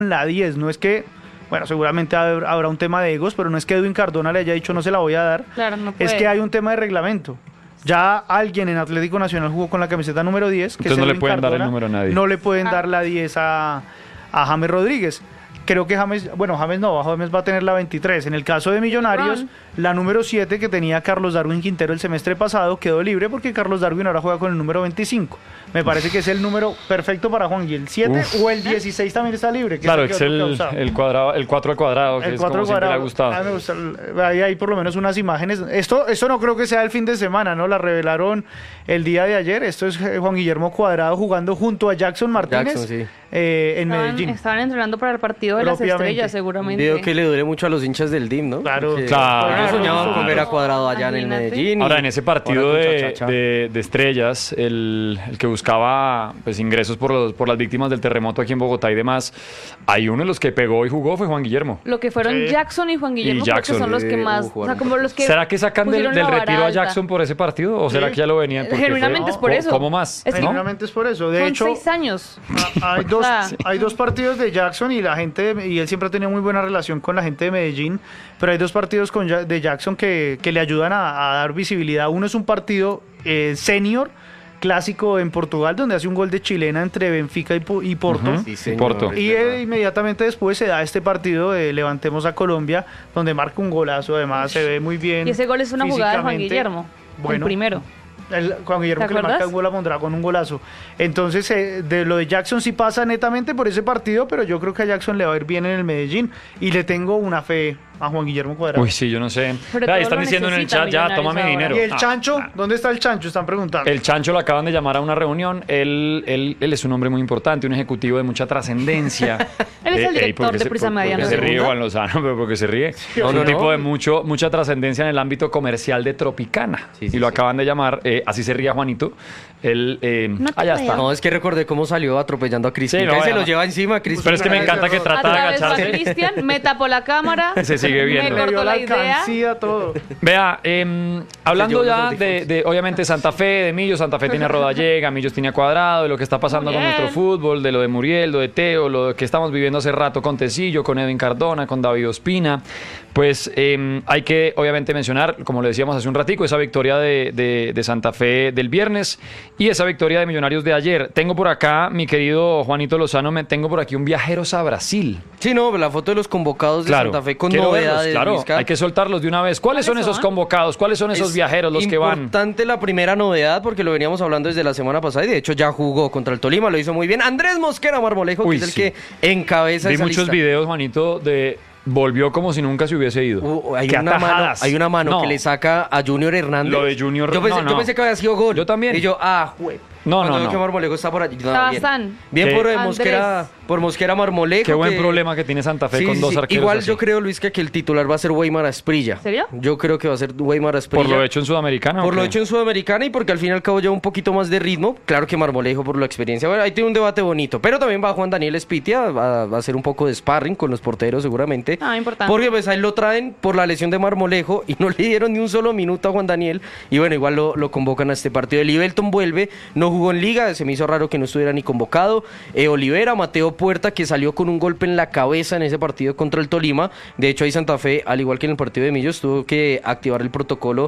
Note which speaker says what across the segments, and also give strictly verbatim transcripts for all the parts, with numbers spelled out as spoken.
Speaker 1: la diez, no es que, bueno, seguramente habrá un tema de egos, pero no es que Edwin Cardona le haya dicho no se la voy a dar,
Speaker 2: claro, no puede.
Speaker 1: Es que hay un tema de reglamento. Ya alguien en Atlético Nacional jugó con la camiseta número diez, que
Speaker 3: entonces
Speaker 1: es
Speaker 3: no
Speaker 1: Edwin
Speaker 3: le pueden
Speaker 1: Cardona,
Speaker 3: dar el número a nadie.
Speaker 1: No le pueden
Speaker 2: ah.
Speaker 1: dar la diez a, a James Rodríguez. Creo que James, bueno, James no, James va a tener la veintitrés. En el caso de Millonarios,
Speaker 2: Ron.
Speaker 1: la número siete que tenía Carlos Darwin Quintero el semestre pasado quedó libre porque Carlos Darwin ahora juega con el número veinticinco. Me parece que es el número perfecto para Juan. Y el siete Uf. o el dieciséis también está libre. Que
Speaker 3: claro,
Speaker 1: es
Speaker 3: el, el, el, cuadrado, el cuatro al cuadrado, que
Speaker 1: el
Speaker 3: es
Speaker 1: cuatro
Speaker 3: como
Speaker 1: cuadrado.
Speaker 3: siempre le ha gustado.
Speaker 1: Ah, me gusta. Hay, hay por lo menos unas imágenes. Esto, esto no creo que sea el fin de semana, ¿no? La revelaron el día de ayer. Esto es Juan Guillermo Cuadrado jugando junto a Jackson Martínez.
Speaker 4: Jackson, sí.
Speaker 1: eh, en
Speaker 2: estaban,
Speaker 1: Medellín.
Speaker 2: Estaban entrenando para el partido de las estrellas, seguramente.
Speaker 4: Veo que le duele mucho a los hinchas del D I M, ¿no?
Speaker 1: Claro,
Speaker 4: Porque
Speaker 3: claro.
Speaker 4: Yo soñaba con
Speaker 3: claro.
Speaker 4: ver a Cuadrado allá en el Medellín.
Speaker 3: Ahora, en ese partido de, de, de estrellas, el, el que buscaba pues ingresos por, los, por las víctimas del terremoto aquí en Bogotá y demás, hay uno de los que pegó y jugó fue Juan Guillermo.
Speaker 2: Lo que fueron
Speaker 1: Sí.
Speaker 2: Jackson y Juan Guillermo,
Speaker 3: Y Jackson.
Speaker 2: creo que son los que más...
Speaker 4: Uh,
Speaker 2: o sea, como los que
Speaker 3: ¿Será que sacan del,
Speaker 2: pusieron
Speaker 3: del
Speaker 2: la vara
Speaker 3: retiro a
Speaker 2: alta?
Speaker 3: Jackson por ese partido? ¿O será
Speaker 1: Sí.
Speaker 3: que ya lo venían? Porque
Speaker 2: Genuinamente
Speaker 3: fue-
Speaker 2: es por eso.
Speaker 3: ¿Cómo más?
Speaker 2: Es que-
Speaker 3: ¿No?
Speaker 1: Genuinamente es por eso. De
Speaker 2: Son
Speaker 1: hecho,
Speaker 2: seis años.
Speaker 1: a- hay dos,
Speaker 2: Ah.
Speaker 1: hay dos partidos de Jackson y la gente, y él siempre ha tenido muy buena relación con la gente de Medellín, pero hay dos partidos con, Ja- de Jackson que, que le ayudan a, a dar visibilidad. Uno es un partido eh, senior, clásico en Portugal, donde hace un gol de chilena entre Benfica y, Po- y Porto.
Speaker 3: Ujú.
Speaker 4: Sí, señor,
Speaker 3: Porto.
Speaker 4: es
Speaker 1: Y
Speaker 4: verdad.
Speaker 1: él inmediatamente después se da este partido de Levantemos a Colombia, donde marca un golazo, además se ve muy bien.
Speaker 2: Y ese gol es una jugada de Juan
Speaker 1: físicamente.
Speaker 2: Guillermo.
Speaker 1: Bueno.
Speaker 2: El primero.
Speaker 1: El, Juan Guillermo
Speaker 2: ¿Te
Speaker 1: que le marca
Speaker 2: acuerdas?
Speaker 1: un gol a Mondragón, un golazo. Entonces, eh, de lo de Jackson sí pasa netamente por ese partido, pero yo creo que a Jackson le va a ir bien en el Medellín y le tengo una fe a Juan Guillermo Cuadrado.
Speaker 3: Uy, sí, yo no sé.
Speaker 2: Pero
Speaker 3: Ahí
Speaker 2: todo
Speaker 3: están
Speaker 2: lo
Speaker 3: diciendo en el
Speaker 2: necesita
Speaker 3: chat, ya,
Speaker 2: Millonarios
Speaker 3: tómame
Speaker 2: ahora.
Speaker 3: dinero.
Speaker 1: ¿Y el
Speaker 3: Ah,
Speaker 1: Chancho?
Speaker 3: ah.
Speaker 1: ¿Dónde está el Chancho? Están preguntando.
Speaker 3: El Chancho lo acaban de llamar a una reunión. Él, él, él es un hombre muy importante, un ejecutivo de mucha trascendencia.
Speaker 2: Él es el
Speaker 3: Eh, ey,
Speaker 2: director
Speaker 3: porque
Speaker 2: de
Speaker 3: se-
Speaker 2: Prisa
Speaker 3: por-
Speaker 2: Media,
Speaker 3: Porque
Speaker 2: ¿no?
Speaker 3: se ríe
Speaker 2: ¿Segunda?
Speaker 3: Juan Lozano, pero porque se ríe. Es
Speaker 4: No,
Speaker 3: un
Speaker 4: no,
Speaker 3: tipo
Speaker 4: no.
Speaker 3: de mucho, mucha trascendencia en el ámbito comercial de Tropicana.
Speaker 4: Sí,
Speaker 3: y
Speaker 4: sí,
Speaker 3: lo
Speaker 4: sí.
Speaker 3: acaban de llamar, eh, así se ría Juanito. Él, eh,
Speaker 2: No te
Speaker 3: allá
Speaker 2: creo.
Speaker 3: está.
Speaker 4: No, es que recordé cómo salió atropellando a Cristian.
Speaker 3: Sí, no,
Speaker 4: se
Speaker 3: además-
Speaker 4: lo lleva encima, Cristian.
Speaker 3: Pero es que me encanta que trata de
Speaker 2: Otra vez va
Speaker 3: agacharse.
Speaker 2: Cristian, me tapó la cámara.
Speaker 3: Se sigue viendo.
Speaker 2: Me
Speaker 1: Le dio
Speaker 2: cortó
Speaker 1: la
Speaker 2: la idea.
Speaker 1: alcancía, todo.
Speaker 3: Vea, eh, hablando
Speaker 4: Se llevó
Speaker 3: ya
Speaker 4: los
Speaker 3: de,
Speaker 4: audífonos.
Speaker 3: de, obviamente, Santa Fe, de Millos, Santa Fe tiene a Rodallega, Millos tiene a Cuadrado, de lo que está pasando con
Speaker 2: Muriel.
Speaker 3: nuestro fútbol, de lo de Muriel, lo de Teo, lo que estamos viviendo hace rato con Tecillo, con Edwin Cardona, con David Ospina, pues eh, hay que, obviamente, mencionar, como le decíamos hace un ratico, esa victoria de, de, de Santa Fe del viernes y esa victoria de Millonarios de ayer. Tengo por acá, mi querido Juanito Lozano, me tengo por aquí un viajeros a Brasil.
Speaker 4: Sí, no, la foto de los convocados de
Speaker 3: Claro,
Speaker 4: Santa Fe con
Speaker 3: quiero verlos,
Speaker 4: novedades.
Speaker 3: claro,
Speaker 4: Luisca.
Speaker 3: hay que soltarlos de una vez. ¿Cuáles son
Speaker 2: ¿Cuáles
Speaker 3: esos
Speaker 2: son?
Speaker 3: convocados? ¿Cuáles son esos
Speaker 4: Es
Speaker 3: viajeros los que van?
Speaker 4: Importante la primera novedad porque lo veníamos hablando desde la semana pasada y de hecho ya jugó contra el Tolima, lo hizo muy bien. Andrés Mosquera Marmolejo,
Speaker 3: Uy,
Speaker 4: que es el
Speaker 3: sí.
Speaker 4: que encabeza
Speaker 3: Vi
Speaker 4: esa
Speaker 3: muchos
Speaker 4: lista.
Speaker 3: videos, Juanito, de volvió como si nunca se hubiese ido.
Speaker 4: Uh, hay,
Speaker 3: ¡Qué
Speaker 4: una mano,
Speaker 3: atajadas!
Speaker 4: hay una mano
Speaker 3: No.
Speaker 4: que le saca a Junior Hernández.
Speaker 3: Lo de Junior-
Speaker 4: Yo pensé,
Speaker 3: no, no.
Speaker 4: yo pensé que había sido gol.
Speaker 3: Yo también.
Speaker 4: Y yo, ah, jue.
Speaker 3: No,
Speaker 4: Cuando
Speaker 3: no,
Speaker 4: veo
Speaker 3: no.
Speaker 4: que Marmolejo está por allí. No,
Speaker 2: Estaba
Speaker 4: bien.
Speaker 2: San.
Speaker 4: Bien
Speaker 3: Qué-
Speaker 4: por eh,
Speaker 2: Andrés.
Speaker 4: Mosquera, por Mosquera Marmolejo.
Speaker 3: Qué buen
Speaker 4: que-
Speaker 3: problema que tiene Santa Fe
Speaker 4: Sí,
Speaker 3: con
Speaker 4: sí,
Speaker 3: dos
Speaker 4: sí.
Speaker 3: arqueros
Speaker 4: Igual
Speaker 3: así.
Speaker 4: yo creo, Luisca, que el titular va a ser Weimar Asprilla.
Speaker 2: ¿Serio?
Speaker 4: Yo creo que va a ser Weimar Asprilla.
Speaker 3: Por lo hecho en Sudamericana. ¿o
Speaker 4: Por lo
Speaker 3: qué?
Speaker 4: hecho en Sudamericana y porque al fin y al cabo lleva un poquito más de ritmo. Claro que Marmolejo por la experiencia. Bueno, ahí tiene un debate bonito. Pero también va Juan Daniel Espitia. Va, va a hacer un poco de sparring con los porteros seguramente.
Speaker 2: Ah, importante.
Speaker 4: Porque pues ahí lo traen por la lesión de Marmolejo y no le dieron ni un solo minuto a Juan Daniel. Y bueno, igual lo, lo convocan a este partido. El Ibelton vuelve, no jugó en liga. Se me hizo raro que no estuviera ni convocado. Eh, Olivera, Mateo Puerta, que salió con un golpe en la cabeza en ese partido contra el Tolima. De hecho, ahí Santa Fe, al igual que en el partido de Millos, tuvo que activar el protocolo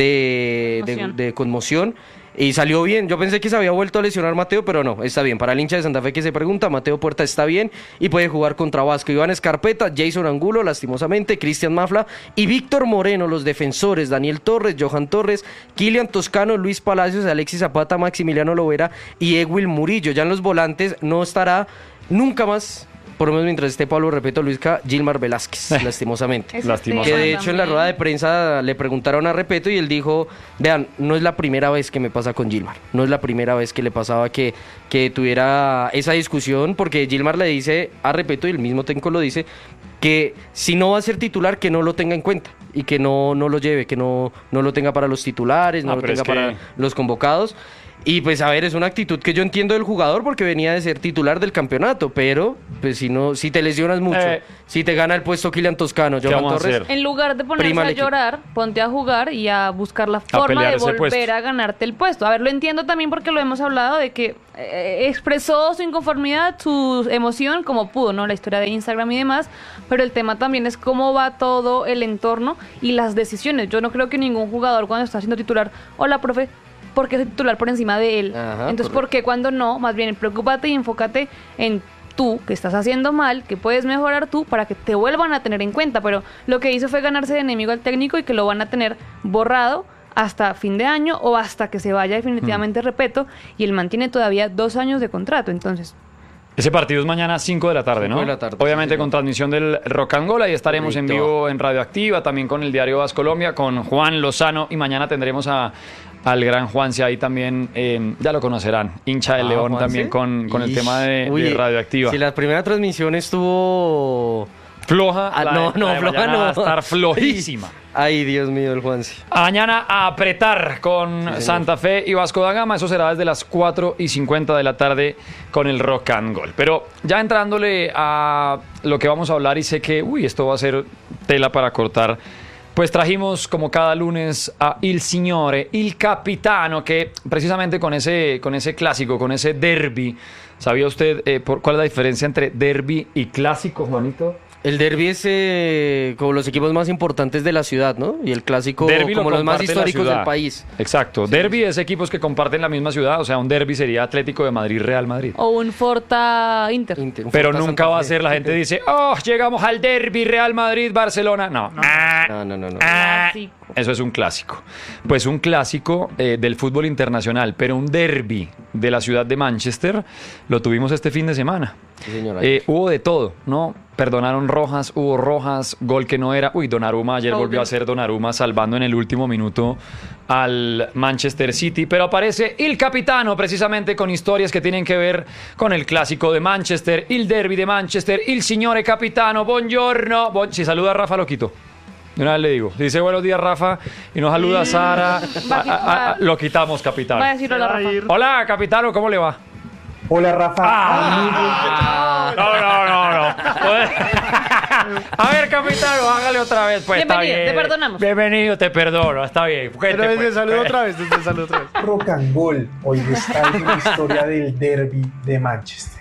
Speaker 4: de, de,
Speaker 2: Conmoción.
Speaker 4: de conmoción. Y salió bien. Yo pensé que se había vuelto a lesionar Mateo, pero no, está bien. Para el hincha de Santa Fe que se pregunta, Mateo Puerta está bien y puede jugar contra Vasco. Iván Escarpeta, Jason Angulo, lastimosamente, Cristian Mafla y Víctor Moreno, los defensores, Daniel Torres, Johan Torres, Kilian Toscano, Luis Palacios, Alexis Zapata, Maximiliano Lovera y Ewil Murillo. Ya en los volantes no estará nunca más, por lo menos mientras esté Pablo Repeto, Luisca, Gilmar Velázquez, lastimosamente.
Speaker 2: Ese
Speaker 3: Lastimosamente.
Speaker 4: Que de
Speaker 2: tema
Speaker 4: hecho en la
Speaker 2: también.
Speaker 4: rueda de prensa le preguntaron a Repeto y él dijo, vean, no es la primera vez que me pasa con Gilmar, no es la primera vez que le pasaba que, que tuviera esa discusión, porque Gilmar le dice a Repeto, y el mismo técnico lo dice, que si no va a ser titular, que no lo tenga en cuenta y que no, no lo lleve, que no, no lo tenga para los titulares, no
Speaker 3: Ah,
Speaker 4: lo
Speaker 3: pero
Speaker 4: tenga
Speaker 3: es que-
Speaker 4: para los convocados. Y pues a ver, es una actitud que yo entiendo del jugador porque venía de ser titular del campeonato, pero pues si no, si te lesionas mucho,
Speaker 3: Eh.
Speaker 4: si te gana el puesto Kilian Toscano,
Speaker 3: ¿Qué
Speaker 4: Johan
Speaker 3: vamos a
Speaker 4: Torres,
Speaker 3: hacer?
Speaker 2: En lugar de ponerse
Speaker 4: Prima al
Speaker 2: a
Speaker 4: equipo.
Speaker 2: llorar, ponte a jugar y a buscar la forma
Speaker 3: pelear
Speaker 2: de
Speaker 3: ese
Speaker 2: volver
Speaker 3: puesto.
Speaker 2: a ganarte el puesto. A ver, lo entiendo también porque lo hemos hablado de que eh, expresó su inconformidad, su emoción como pudo, ¿no? La historia de Instagram y demás, pero el tema también es cómo va todo el entorno y las decisiones. Yo no creo que ningún jugador cuando está siendo titular, hola, profe, ¿por qué es titular por encima de él?
Speaker 4: Ajá,
Speaker 2: Entonces,
Speaker 4: correcto.
Speaker 2: ¿por qué cuando no? Más bien, preocúpate y enfócate en tú, que estás haciendo mal, que puedes mejorar tú para que te vuelvan a tener en cuenta. Pero lo que hizo fue ganarse de enemigo al técnico y que lo van a tener borrado hasta fin de año o hasta que se vaya definitivamente Repeto, y él mantiene todavía dos años de contrato. Entonces,
Speaker 3: Ese partido es mañana cinco de la tarde,
Speaker 4: cinco
Speaker 3: ¿no?
Speaker 4: de la tarde,
Speaker 3: Obviamente
Speaker 4: sí,
Speaker 3: con
Speaker 4: señor.
Speaker 3: transmisión del Rock and Gold. Ahí estaremos en
Speaker 4: Correcto.
Speaker 3: vivo en Radioactiva, también con el diario Vas Colombia, con Juan Lozano. Y mañana tendremos a, al gran Juanse ahí también, eh, ya lo conocerán, hincha del
Speaker 4: Ah,
Speaker 3: León
Speaker 4: Juanse.
Speaker 3: también con, con el
Speaker 4: Ish.
Speaker 3: tema de,
Speaker 4: Uy,
Speaker 3: de Radioactiva.
Speaker 4: Si la primera transmisión estuvo...
Speaker 3: Floja,
Speaker 4: Ah,
Speaker 3: la
Speaker 4: no,
Speaker 3: de-
Speaker 4: no,
Speaker 3: la de
Speaker 4: floja
Speaker 3: mañana
Speaker 4: no.
Speaker 3: va a estar flojísima.
Speaker 4: Ay, Dios mío, el Juanse.
Speaker 3: Mañana a apretar con
Speaker 4: señor.
Speaker 3: Santa Fe y Vasco da Gama. Eso será desde las cuatro y cincuenta de la tarde con el Rock and Gold. Pero ya entrándole a lo que vamos a hablar, y sé que, uy, esto va a ser tela para cortar. Pues trajimos como cada lunes a Il Signore, Il Capitano, que precisamente con ese, con ese clásico, con ese derby, ¿sabía usted eh, por, cuál es la diferencia entre derby y clásico, Juanito?
Speaker 4: El derby es eh, como los equipos más importantes de la ciudad, ¿no? Y el clásico
Speaker 3: Derbi lo
Speaker 4: como los más
Speaker 3: comparte la
Speaker 4: históricos
Speaker 3: ciudad.
Speaker 4: del país.
Speaker 3: Exacto. Derby es equipos que comparten la misma ciudad. O sea, un derby sería Atlético de Madrid, Real Madrid.
Speaker 2: o un Forta Inter.
Speaker 4: Inter- un
Speaker 3: Pero
Speaker 4: Forta
Speaker 3: nunca
Speaker 4: Santa
Speaker 3: va a
Speaker 4: Fe.
Speaker 3: ser, la gente dice, oh, llegamos al derby, Real Madrid, Barcelona. No. Ah,
Speaker 4: No, no, no, no.
Speaker 3: ah.
Speaker 2: Clásico.
Speaker 3: Eso es un clásico. Pues un clásico eh, del fútbol internacional, pero un derby de la ciudad de Manchester lo tuvimos este fin de semana.
Speaker 4: Sí, señora.
Speaker 3: Eh, hubo de todo, ¿no? Perdonaron rojas, hubo rojas, gol que no era. Uy, Donnarumma ayer
Speaker 2: Foden.
Speaker 3: volvió a ser Donnarumma salvando en el último minuto al Manchester City. Pero aparece Il Capitano precisamente con historias que tienen que ver con el clásico de Manchester, el derby de Manchester, il signore Capitano, buongiorno. Bon- si saluda a Rafa, lo quito. De una vez le digo. Dice buenos días, Rafa, y nos saluda Sara.
Speaker 2: Va a
Speaker 3: A- a- a- lo quitamos, Capitano.
Speaker 2: Va a decirlo a la Rafa.
Speaker 3: Hola, Capitano, ¿cómo le va?
Speaker 5: Hola Rafa.
Speaker 3: Ah, no, no, no, no. A ver, capitán, hágale otra vez, pues. está
Speaker 2: Bienvenido,
Speaker 3: bien.
Speaker 2: te perdonamos.
Speaker 3: Bienvenido, te perdono, está bien.
Speaker 1: Pero
Speaker 3: Gente,
Speaker 1: desde
Speaker 3: pues.
Speaker 1: saludo otra vez, desde saludo otra vez.
Speaker 5: Rock and Gold. Hoy les traigo la historia del derby de Manchester.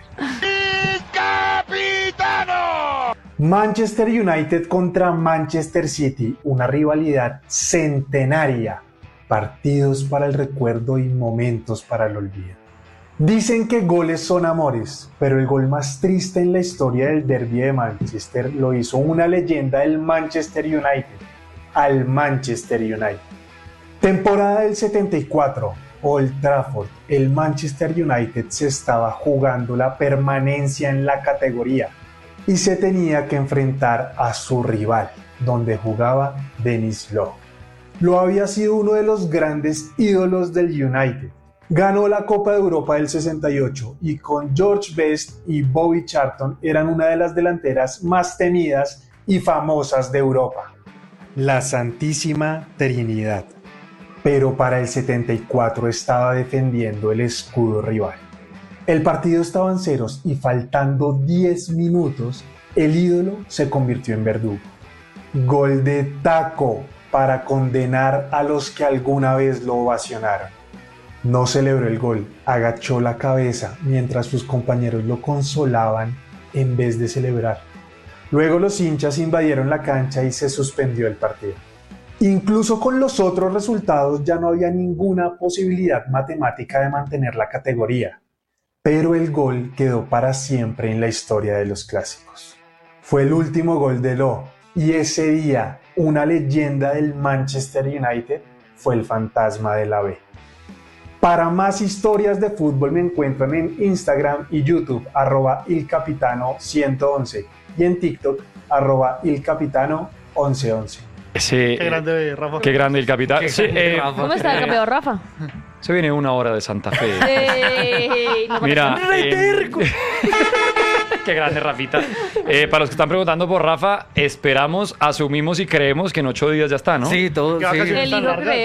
Speaker 5: Manchester United contra Manchester City, una rivalidad centenaria, partidos para el recuerdo y momentos para el olvido. Dicen que goles son amores, pero el gol más triste en la historia del derby de Manchester lo hizo una leyenda del Manchester United, al Manchester United. Temporada del setenta y cuatro, Old Trafford, el Manchester United se estaba jugando la permanencia en la categoría y se tenía que enfrentar a su rival, donde jugaba Denis Law. Law había sido uno de los grandes ídolos del United. Ganó la Copa de Europa del sesenta y ocho y con George Best y Bobby Charlton eran una de las delanteras más temidas y famosas de Europa. La Santísima Trinidad. Pero para el setenta y cuatro estaba defendiendo el escudo rival. El partido estaba en ceros y faltando diez minutos, el ídolo se convirtió en verdugo. Gol de taco para condenar a los que alguna vez lo ovacionaron. No celebró el gol, agachó la cabeza mientras sus compañeros lo consolaban en vez de celebrar. Luego los hinchas invadieron la cancha y se suspendió el partido. Incluso con los otros resultados ya no había ninguna posibilidad matemática de mantener la categoría, pero el gol quedó para siempre en la historia de los clásicos. Fue el último gol de Law y ese día una leyenda del Manchester United fue el fantasma de la B. Para más historias de fútbol me encuentran en Instagram y YouTube arroba ilcapitano ciento once y en TikTok arroba ilcapitano once once.
Speaker 3: Ese,
Speaker 1: Qué grande, Rafa.
Speaker 3: Qué grande el capitán.
Speaker 4: Qué
Speaker 3: Sí,
Speaker 4: grande,
Speaker 3: eh,
Speaker 4: Rafa.
Speaker 2: ¿Cómo está el campeón Rafa?
Speaker 3: se viene una hora de Santa Fe.
Speaker 2: Ey, no
Speaker 3: Mira,
Speaker 2: parece-
Speaker 3: eh, qué grande, Rafita. Eh, para los que están preguntando por Rafa, esperamos, asumimos y creemos que en ocho días ya está, ¿no?
Speaker 4: Sí, todo.
Speaker 1: Qué
Speaker 4: Sí.
Speaker 1: vacaciones.
Speaker 2: Elijo
Speaker 1: tan largas.
Speaker 2: creer.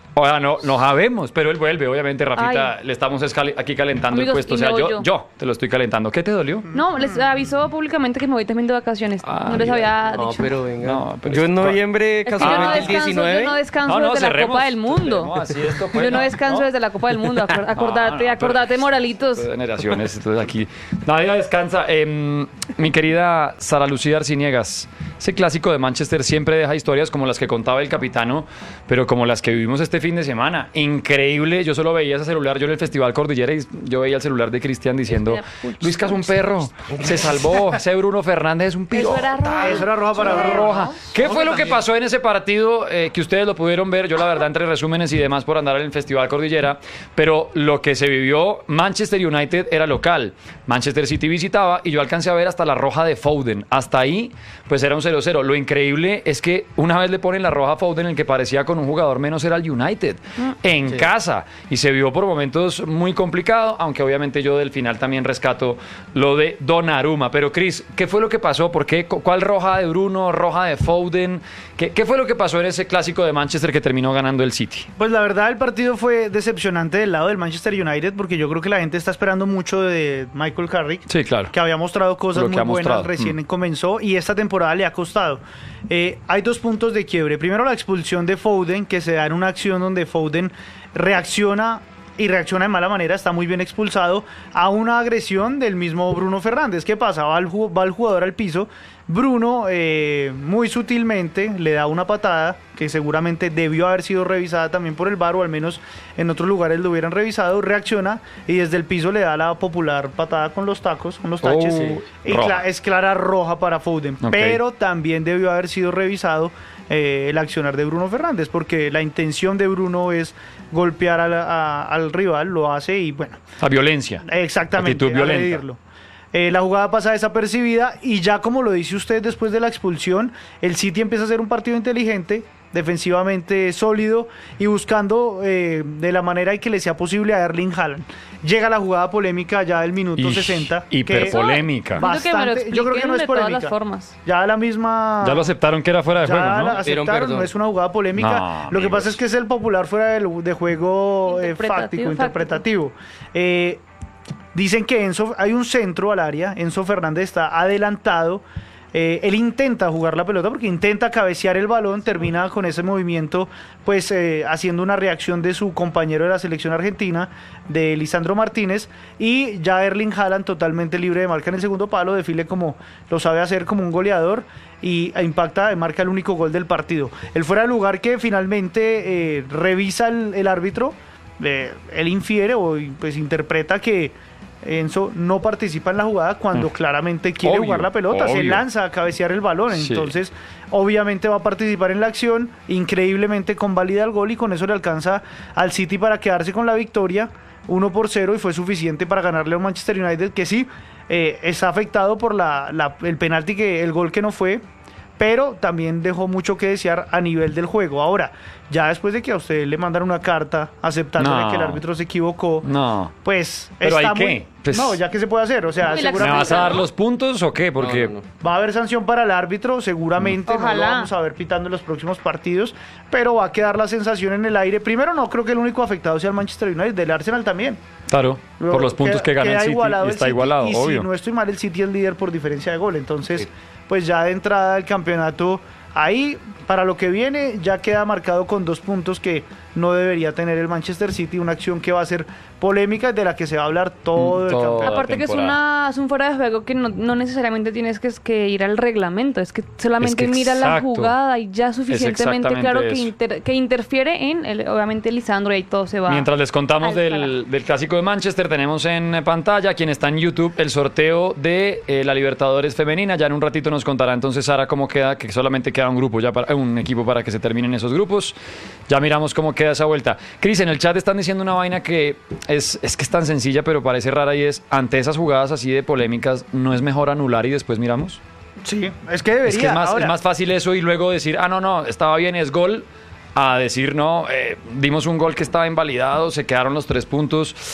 Speaker 3: O sea, no, no sabemos, pero él vuelve, obviamente, Rafita,
Speaker 2: Ay.
Speaker 3: le estamos escal- aquí calentando
Speaker 2: Amigos,
Speaker 3: el puesto.
Speaker 2: y
Speaker 3: O sea,
Speaker 2: me voy
Speaker 3: yo,
Speaker 2: yo.
Speaker 3: yo te lo estoy calentando. ¿Qué te dolió?
Speaker 2: No, les avisó públicamente que me voy también de vacaciones.
Speaker 3: Ah,
Speaker 2: no les
Speaker 3: mira.
Speaker 2: había
Speaker 4: No,
Speaker 2: dicho.
Speaker 4: pero venga.
Speaker 3: No, pero
Speaker 4: yo
Speaker 3: es-
Speaker 4: en noviembre,
Speaker 2: Es que yo no
Speaker 4: casualmente el
Speaker 2: descanso,
Speaker 4: diecinueve.
Speaker 2: yo no descanso
Speaker 3: No, no,
Speaker 2: desde la
Speaker 3: cerremos.
Speaker 2: Copa del Mundo.
Speaker 3: No, así esto, pues,
Speaker 2: yo no
Speaker 3: no,
Speaker 2: descanso
Speaker 3: no.
Speaker 2: desde la Copa del Mundo. Acor- Acordate,
Speaker 3: No, no, pero-
Speaker 2: acordate, Moralitos.
Speaker 3: De generaciones, entonces aquí nadie descansa. Em, mi querida Sara Lucía Arciniegas, ese clásico de Manchester siempre deja historias como las que contaba el capitano, pero como las que vivimos este fin de semana. Increíble, yo solo veía ese celular, yo en el Festival Cordillera y yo veía el celular de Cristian diciendo, Luis Cas un perro, se salvó, ese Bruno Fernández es un
Speaker 2: Eso era
Speaker 3: pirata.
Speaker 2: roja.
Speaker 1: Eso era roja para
Speaker 3: Era
Speaker 1: Bruno.
Speaker 3: roja. ¿Qué fue lo que pasó en ese partido eh, que ustedes lo pudieron ver? Yo la verdad entre resúmenes y demás por andar en el Festival Cordillera, pero lo que se vivió, Manchester United era local, Manchester City visitaba y yo alcancé a ver hasta la roja de Foden. Hasta ahí pues era un cero cero. Lo increíble es que una vez le ponen la roja a Foden, el que parecía con un jugador menos era el United, en casa, y se vio por momentos muy complicado, aunque obviamente yo del final también rescato lo de Donnarumma. Pero Cris, ¿qué fue lo que pasó? ¿Por qué? ¿Cuál roja de Bruno? ¿Roja de Foden? ¿Qué, qué fue lo que pasó en ese clásico de Manchester que terminó ganando el City?
Speaker 1: Pues la verdad el partido fue decepcionante del lado del Manchester United porque yo creo que la gente está esperando mucho de Michael Carrick,
Speaker 3: Sí, claro.
Speaker 1: que había mostrado cosas
Speaker 3: Lo que
Speaker 1: muy
Speaker 3: ha
Speaker 1: buenas
Speaker 3: mostrado.
Speaker 1: recién
Speaker 3: Mm.
Speaker 1: comenzó y esta temporada le ha costado. Eh, hay dos puntos de quiebre. Primero la expulsión de Foden, que se da en una acción donde Foden reacciona y reacciona de mala manera, está muy bien expulsado a una agresión del mismo Bruno Fernández. ¿Qué pasa? Va el, ju- va el jugador al piso, Bruno eh, muy sutilmente le da una patada que seguramente debió haber sido revisada también por el V A R o al menos en otros lugares lo hubieran revisado, reacciona y desde el piso le da la popular patada con los tacos, con los taches
Speaker 3: Oh,
Speaker 1: y
Speaker 3: roja.
Speaker 1: cla- es clara roja para Foden,
Speaker 3: Ok.
Speaker 1: pero también debió haber sido revisado eh, el accionar de Bruno Fernández porque la intención de Bruno es golpear al, a- al rival, lo hace y bueno,
Speaker 3: La violencia.
Speaker 1: exactamente,
Speaker 3: Actitud violenta.
Speaker 1: agredirlo. Eh, la jugada pasa desapercibida y ya como lo dice usted después de la expulsión, el City empieza a hacer un partido inteligente, defensivamente sólido y buscando eh, de la manera en que le sea posible a Erling Haaland. Llega la jugada polémica ya del minuto
Speaker 3: Ish,
Speaker 1: sesenta.
Speaker 3: hiperpolémica.
Speaker 1: que
Speaker 2: Siento que me lo
Speaker 1: bastante- yo creo que no es
Speaker 2: expliquen de todas
Speaker 1: polémica.
Speaker 2: las formas.
Speaker 1: Ya la misma...
Speaker 3: Ya lo aceptaron que era fuera de
Speaker 1: Ya
Speaker 3: juego,
Speaker 1: la
Speaker 3: ¿no?
Speaker 4: Pidieron
Speaker 1: aceptaron,
Speaker 4: perdón.
Speaker 1: no es una jugada polémica.
Speaker 3: No,
Speaker 1: Lo que
Speaker 3: amigos.
Speaker 1: pasa es que es el popular fuera del- de, juego eh,
Speaker 2: Interpretativo,
Speaker 1: fáctico,
Speaker 2: fáctico.
Speaker 1: interpretativo. Eh, dicen que Enzo, hay un centro al área, Enzo Fernández está adelantado. Eh, él intenta jugar la pelota porque intenta cabecear el balón, termina con ese movimiento, pues eh, haciendo una reacción de su compañero de la selección argentina, de Lisandro Martínez, y ya Erling Haaland totalmente libre de marca en el segundo palo, defile como lo sabe hacer como un goleador y e impacta, marca el único gol del partido. El fuera de lugar que finalmente eh, revisa el, el árbitro, eh, él infiere o pues interpreta que Enzo no participa en la jugada cuando
Speaker 3: Mm.
Speaker 1: claramente quiere
Speaker 3: Obvio,
Speaker 1: jugar la pelota, se
Speaker 3: obvio.
Speaker 1: lanza a cabecear el balón,
Speaker 3: Sí.
Speaker 1: entonces obviamente va a participar en la acción, increíblemente convalida el gol y con eso le alcanza al City para quedarse con la victoria uno por cero y fue suficiente para ganarle a un Manchester United que sí eh, está afectado por la, la- el penalti, que el gol que no fue, pero también dejó mucho que desear a nivel del juego. Ahora, ya después de que a usted le mandan una carta aceptándole
Speaker 3: No.
Speaker 1: que el árbitro se equivocó,
Speaker 3: No.
Speaker 1: pues
Speaker 3: ¿Pero
Speaker 1: está
Speaker 3: hay qué?
Speaker 1: muy...
Speaker 3: Pues-
Speaker 1: No, ya que se puede hacer, o sea,
Speaker 2: No, y la
Speaker 3: ¿Me
Speaker 1: seguramente
Speaker 3: vas a dar los puntos o qué? Porque
Speaker 4: No, no, no.
Speaker 1: va a haber sanción para el árbitro, seguramente no lo
Speaker 2: Ojalá.
Speaker 1: vamos a ver pitando en los próximos partidos, pero va a quedar la sensación en el aire. Primero, no creo que el único afectado sea el Manchester United, del Arsenal también.
Speaker 3: claro,
Speaker 1: Luego,
Speaker 3: por los puntos
Speaker 1: queda-
Speaker 3: que gana el
Speaker 1: queda
Speaker 3: City,
Speaker 1: igualado el
Speaker 3: está
Speaker 1: City,
Speaker 3: igualado,
Speaker 1: y
Speaker 3: obvio.
Speaker 1: si no estoy mal, el City es líder por diferencia de gol, entonces
Speaker 4: Sí.
Speaker 1: pues ya de entrada el campeonato ahí, para lo que viene, ya queda marcado con dos puntos que no debería tener el Manchester City, una acción que va a ser polémica, de la que se va a hablar todo
Speaker 3: Mm,
Speaker 1: el
Speaker 3: todo.
Speaker 1: campeonato.
Speaker 2: Aparte que es,
Speaker 3: temporada.
Speaker 2: una, es un fuera de juego que no, no necesariamente tienes que, que ir al reglamento, es que solamente
Speaker 3: Es que
Speaker 2: mira la
Speaker 3: exacto.
Speaker 2: jugada y ya suficientemente
Speaker 3: exactamente
Speaker 2: claro que,
Speaker 3: eso.
Speaker 2: inter- que interfiere en, el, obviamente, Lisandro y ahí todo se va.
Speaker 3: Mientras les contamos
Speaker 2: al
Speaker 3: del,
Speaker 2: carajo.
Speaker 3: del clásico de Manchester, tenemos en pantalla, quien está en YouTube, el sorteo de eh, la Libertadores femenina. Ya en un ratito nos contará entonces Sara cómo queda, que solamente queda un grupo, ya para, un equipo para que se terminen esos grupos. Ya miramos cómo queda esa vuelta. Cris, en el chat están diciendo una vaina que es, es que es tan sencilla, pero parece rara, y es, ante esas jugadas así de polémicas, ¿no es mejor anular y después miramos?
Speaker 1: Sí, es que debería.
Speaker 3: Es que es más,
Speaker 1: Ahora,
Speaker 3: es más fácil eso y luego decir, ah, no, no, estaba bien, es gol, a decir, no, eh, dimos un gol que estaba invalidado, se quedaron los tres puntos.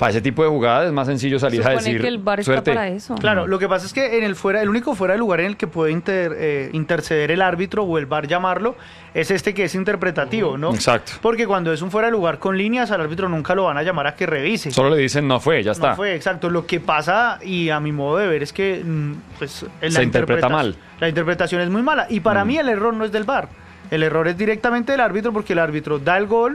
Speaker 3: para ese tipo de jugadas es más sencillo salir a
Speaker 2: Supone
Speaker 3: decir
Speaker 2: que el V A R está
Speaker 3: suerte.
Speaker 2: para eso.
Speaker 1: Claro, lo que pasa es que en el fuera, el único fuera de lugar en el que puede inter- eh, interceder el árbitro o el V A R llamarlo es este que es interpretativo, ¿no?
Speaker 3: Exacto.
Speaker 1: Porque cuando es un fuera de lugar con líneas, al árbitro nunca lo van a llamar a que revise.
Speaker 3: Solo le dicen no fue, ya está.
Speaker 1: No fue, exacto. Lo que pasa, y a mi modo de ver, es que mm, pues, en
Speaker 3: Se interpreta
Speaker 1: interpreta-
Speaker 3: mal.
Speaker 1: La interpretación es muy mala. Y para
Speaker 3: Mm.
Speaker 1: mí el error no es del V A R. El error es directamente del árbitro porque el árbitro da el gol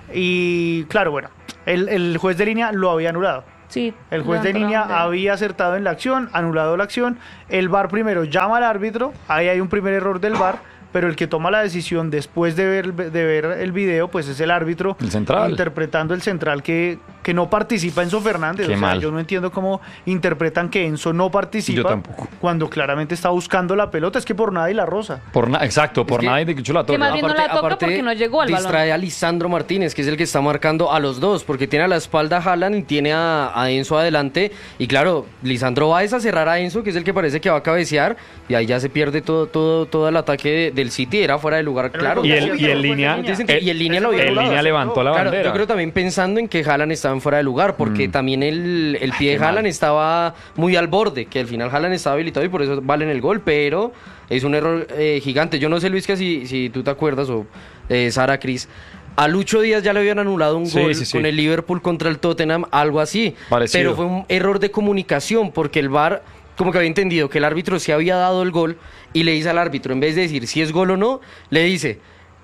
Speaker 1: y, claro, bueno, el, el juez de línea lo había anulado.
Speaker 2: Sí,
Speaker 1: El juez de
Speaker 2: levantaron
Speaker 1: línea
Speaker 2: bandera.
Speaker 1: había acertado en la acción, anulado la acción. El V A R primero llama al árbitro, ahí hay un primer error del V A R, pero el que toma la decisión después de ver, de ver el video, pues es el árbitro.
Speaker 3: El central.
Speaker 1: Interpretando el central que, que no participa, Enzo Fernández.
Speaker 3: Qué
Speaker 1: o sea,
Speaker 3: mal.
Speaker 1: yo no entiendo cómo interpretan que Enzo no participa.
Speaker 3: Yo tampoco.
Speaker 1: Cuando claramente está buscando la pelota. Es que por nada y la rosa.
Speaker 3: Por na- exacto, por
Speaker 4: que-
Speaker 3: nada y de que la
Speaker 2: Que más
Speaker 3: torre.
Speaker 2: bien no la toca porque no llegó al balón.
Speaker 4: distrae a Lisandro Martínez, que es el que está marcando a los dos, porque tiene a la espalda a Haaland y tiene a, a Enzo adelante. Y claro, Lisandro va a cerrar a Enzo, que es el que parece que va a cabecear, y ahí ya se pierde todo todo todo el ataque de- del City. Era fuera de lugar,
Speaker 1: Pero
Speaker 4: claro.
Speaker 3: Y
Speaker 1: el-
Speaker 3: el, y
Speaker 1: Pero
Speaker 3: el
Speaker 1: fue
Speaker 3: línea,
Speaker 1: de línea.
Speaker 3: el-
Speaker 4: Y el línea lo había
Speaker 3: el
Speaker 4: anulado.
Speaker 3: línea levantó la
Speaker 4: Claro,
Speaker 3: bandera.
Speaker 4: yo creo también pensando en que Haaland estaba en fuera de lugar, porque
Speaker 3: Mm.
Speaker 4: también el, el pie
Speaker 3: qué
Speaker 4: de
Speaker 3: mal.
Speaker 4: Haaland estaba muy al borde, que al final Haaland estaba habilitado y por eso valen el gol, pero es un error eh, gigante. Yo no sé, Luis, que si, si tú te acuerdas, o eh, Sara, Cris, a Lucho Díaz ya le habían anulado un
Speaker 3: Sí,
Speaker 4: gol
Speaker 3: sí, sí.
Speaker 4: con el Liverpool contra el Tottenham, algo así.
Speaker 3: Parecido.
Speaker 4: Pero fue un error de comunicación, porque el V A R como que había entendido que el árbitro sí había dado el gol y le dice al árbitro, en vez de decir si es gol o no, le dice,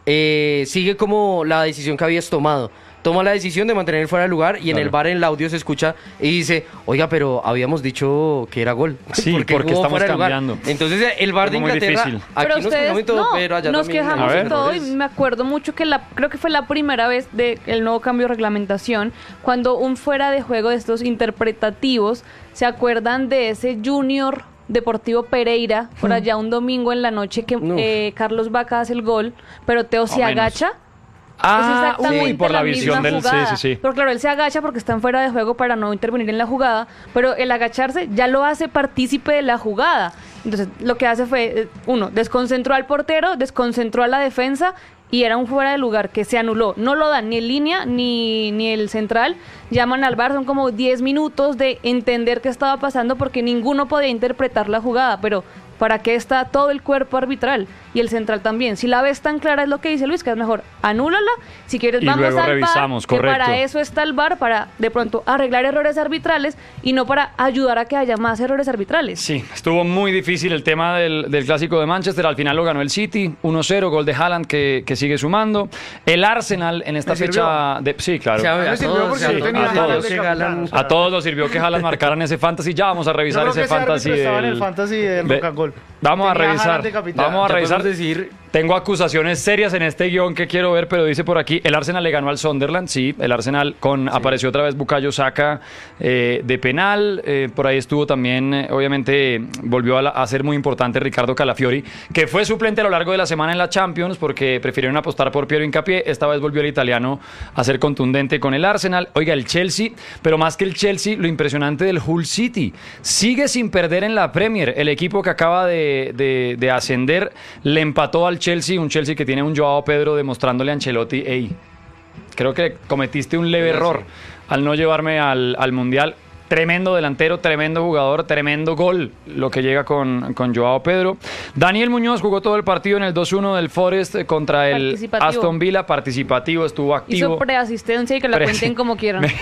Speaker 4: eh, sigue como la decisión que habías tomado. Toma la decisión de mantener fuera de lugar y en
Speaker 3: Claro.
Speaker 4: el V A R en el audio se escucha y dice, oiga, pero habíamos dicho que era gol.
Speaker 3: Sí, porque
Speaker 4: jugó
Speaker 3: estamos
Speaker 4: fuera de lugar".
Speaker 3: cambiando.
Speaker 4: Entonces el V A R de
Speaker 3: Algo muy
Speaker 4: Inglaterra,
Speaker 3: difícil.
Speaker 4: aquí
Speaker 2: Pero
Speaker 4: nos
Speaker 2: ustedes,
Speaker 4: quejamos y todo,
Speaker 2: no,
Speaker 4: pero allá
Speaker 2: nos
Speaker 4: también hay
Speaker 2: quejamos
Speaker 3: A
Speaker 2: de
Speaker 3: ver.
Speaker 2: todo y
Speaker 4: errores.
Speaker 2: me acuerdo mucho que la creo que fue la primera vez de el nuevo cambio de reglamentación cuando un fuera de juego de estos interpretativos, ¿se acuerdan de ese Junior Deportivo Pereira por allá un domingo en la noche que
Speaker 4: No.
Speaker 2: eh, Carlos Vaca hace el gol, pero Teo se
Speaker 3: o menos.
Speaker 2: agacha? Es
Speaker 3: Ah,
Speaker 2: exactamente
Speaker 3: uy, por la,
Speaker 2: misma
Speaker 3: visión del... Sí,
Speaker 2: jugada.
Speaker 3: sí, sí.
Speaker 2: Pero claro, él se agacha porque está en fuera de juego para no intervenir en la jugada, pero el agacharse ya lo hace partícipe de la jugada. Entonces, lo que hace fue, eh, uno, desconcentró al portero, desconcentró a la defensa y era un fuera de lugar que se anuló. No lo dan ni en línea ni, ni el central. Llaman al V A R, son como diez minutos de entender qué estaba pasando porque ninguno podía interpretar la jugada, pero ¿para qué está todo el cuerpo arbitral? Y el central también. Si la ves tan clara, es lo que dice Luis, que es mejor anúlala. Si quieres,
Speaker 3: Y
Speaker 2: vamos
Speaker 3: luego
Speaker 2: al V A R,
Speaker 3: revisamos,
Speaker 2: que
Speaker 3: correcto.
Speaker 2: para eso está el V A R, para de pronto arreglar errores arbitrales y no para ayudar a que haya más errores arbitrales.
Speaker 3: Sí, estuvo muy difícil el tema del, del clásico de Manchester. Al final lo ganó el City, uno cero, gol de Haaland que, que sigue sumando. El Arsenal en esta
Speaker 1: ¿Me sirvió?
Speaker 3: fecha... De, sí, claro.
Speaker 4: O sea,
Speaker 1: A mí
Speaker 4: a
Speaker 1: me sirvió
Speaker 4: todos,
Speaker 1: porque
Speaker 4: a
Speaker 1: yo
Speaker 4: todos,
Speaker 1: tenía
Speaker 3: a
Speaker 1: ganas
Speaker 3: todos.
Speaker 1: de
Speaker 4: que
Speaker 1: capitán,
Speaker 4: Haaland-
Speaker 1: o sea,
Speaker 3: A todos nos sirvió que Haaland marcaran ese fantasy. Ya vamos a
Speaker 1: Yo
Speaker 3: revisar
Speaker 1: creo
Speaker 3: ese
Speaker 1: que ese
Speaker 3: fantasy.
Speaker 1: árbitro estaba en
Speaker 3: del-
Speaker 1: el fantasy del
Speaker 3: de-
Speaker 1: Rocangol.
Speaker 3: Vamos a
Speaker 1: Tenía
Speaker 3: revisar.
Speaker 1: Haaland de capitán.
Speaker 3: Vamos a
Speaker 4: Ya
Speaker 3: revisar.
Speaker 4: podemos decir-
Speaker 3: Tengo acusaciones serias en este guión que quiero ver, pero dice por aquí, el Arsenal le ganó al Sunderland, sí, el Arsenal con apareció otra vez Bukayo Saka eh, de penal, eh, por ahí estuvo también, eh, obviamente volvió a, la- a ser muy importante Ricardo Calafiori, que fue suplente a lo largo de la semana en la Champions porque prefirieron apostar por Piero Hincapié, esta vez volvió el italiano a ser contundente con el Arsenal. Oiga, el Chelsea, pero más que el Chelsea, lo impresionante del Hull City, sigue sin perder en la Premier, el equipo que acaba de, de- de ascender le empató al Chelsea, un Chelsea que tiene un Joao Pedro demostrándole a Ancelotti, hey, creo que cometiste un leve error al no llevarme al, al Mundial. Tremendo delantero, tremendo jugador, tremendo gol, lo que llega con, con Joao Pedro. Daniel Muñoz jugó todo el partido en el dos uno del Forest eh, contra el
Speaker 2: Participativo.
Speaker 3: Aston Villa, participativo, estuvo activo.
Speaker 2: Hizo preasistencia y que la
Speaker 3: Pre-
Speaker 2: cuenten como quieran.
Speaker 3: Me-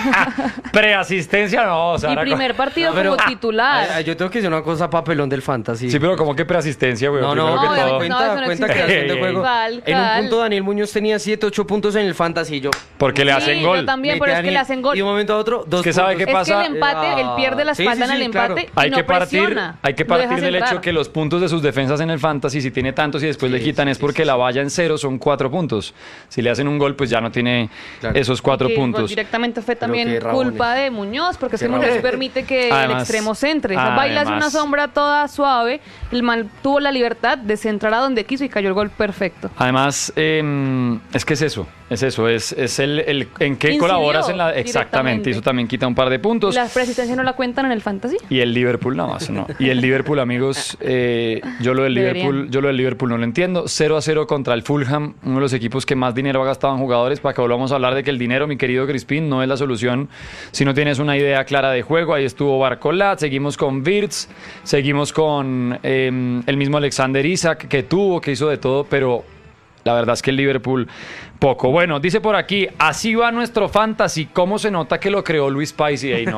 Speaker 3: Preasistencia no, o sea,
Speaker 2: Y
Speaker 3: era co-
Speaker 2: primer partido
Speaker 4: No, pero-
Speaker 2: como titular.
Speaker 4: Ay, ay, yo tengo que decir una cosa, papelón del fantasy.
Speaker 3: Sí, pero como que preasistencia, güey.
Speaker 4: No, no,
Speaker 3: primero que
Speaker 2: no,
Speaker 3: todo.
Speaker 2: no,
Speaker 4: cuenta,
Speaker 2: eso no
Speaker 4: cuenta
Speaker 2: existe.
Speaker 4: creación de
Speaker 3: Ey,
Speaker 4: juego.
Speaker 2: cal,
Speaker 4: En un
Speaker 2: cal.
Speaker 4: punto Daniel Muñoz tenía siete, ocho puntos en el fantasy. Yo,
Speaker 3: Porque le
Speaker 2: Sí,
Speaker 3: hacen
Speaker 2: yo
Speaker 3: gol.
Speaker 2: también, pero es que le hacen gol.
Speaker 4: Y de un momento a otro, dos
Speaker 3: Es que sabe
Speaker 4: puntos.
Speaker 3: qué
Speaker 2: Es
Speaker 3: pasa?
Speaker 2: que el empate, él pierde la
Speaker 4: Sí,
Speaker 2: espalda
Speaker 4: sí,
Speaker 2: en el
Speaker 4: sí, claro.
Speaker 2: empate
Speaker 3: Hay
Speaker 2: y no
Speaker 3: que partir,
Speaker 2: presiona.
Speaker 3: hay que
Speaker 2: Lo
Speaker 3: partir
Speaker 2: dejas
Speaker 3: del
Speaker 2: entrar.
Speaker 3: hecho que los puntos de sus defensas en el fantasy, si tiene tantos y después le quitan, es porque la valla en cero son cuatro puntos. Si le hacen un gol, pues ya no tiene
Speaker 4: Claro.
Speaker 3: esos cuatro
Speaker 2: Que, pues,
Speaker 3: puntos.
Speaker 2: directamente fue
Speaker 4: Pero
Speaker 2: también
Speaker 4: qué rabones.
Speaker 2: culpa de Muñoz, porque es
Speaker 4: Qué
Speaker 2: que Muñoz
Speaker 4: rabones.
Speaker 2: permite que el
Speaker 3: Además-
Speaker 2: extremo centre. O sea, bailas una
Speaker 3: además-
Speaker 2: sombra toda suave, el man tuvo la libertad de centrar a donde quiso y cayó el gol perfecto.
Speaker 3: Además, eh, es que es eso. Es eso, es, es el, el en qué
Speaker 2: Incidió
Speaker 3: colaboras en la... Exactamente,
Speaker 2: directamente.
Speaker 3: eso también quita un par de puntos.
Speaker 2: ¿Y la persistencia no la cuentan en el fantasy?
Speaker 3: Y el Liverpool, no, eso no. Y el Liverpool, amigos, eh, yo lo del
Speaker 2: Deberían.
Speaker 3: Liverpool, yo lo del Liverpool no lo entiendo. cero a cero contra el Fulham, uno de los equipos que más dinero ha gastado en jugadores, para que volvamos a hablar de que el dinero, mi querido Crispín, no es la solución si no tienes una idea clara de juego. Ahí estuvo Barcolat, seguimos con Wirtz, seguimos con eh, el mismo Alexander Isak, que tuvo, que hizo de todo, pero la verdad es que el Liverpool poco. Bueno, dice por aquí, así va nuestro fantasy. ¿Cómo se nota que lo creó Luis Paisi? Ahí no.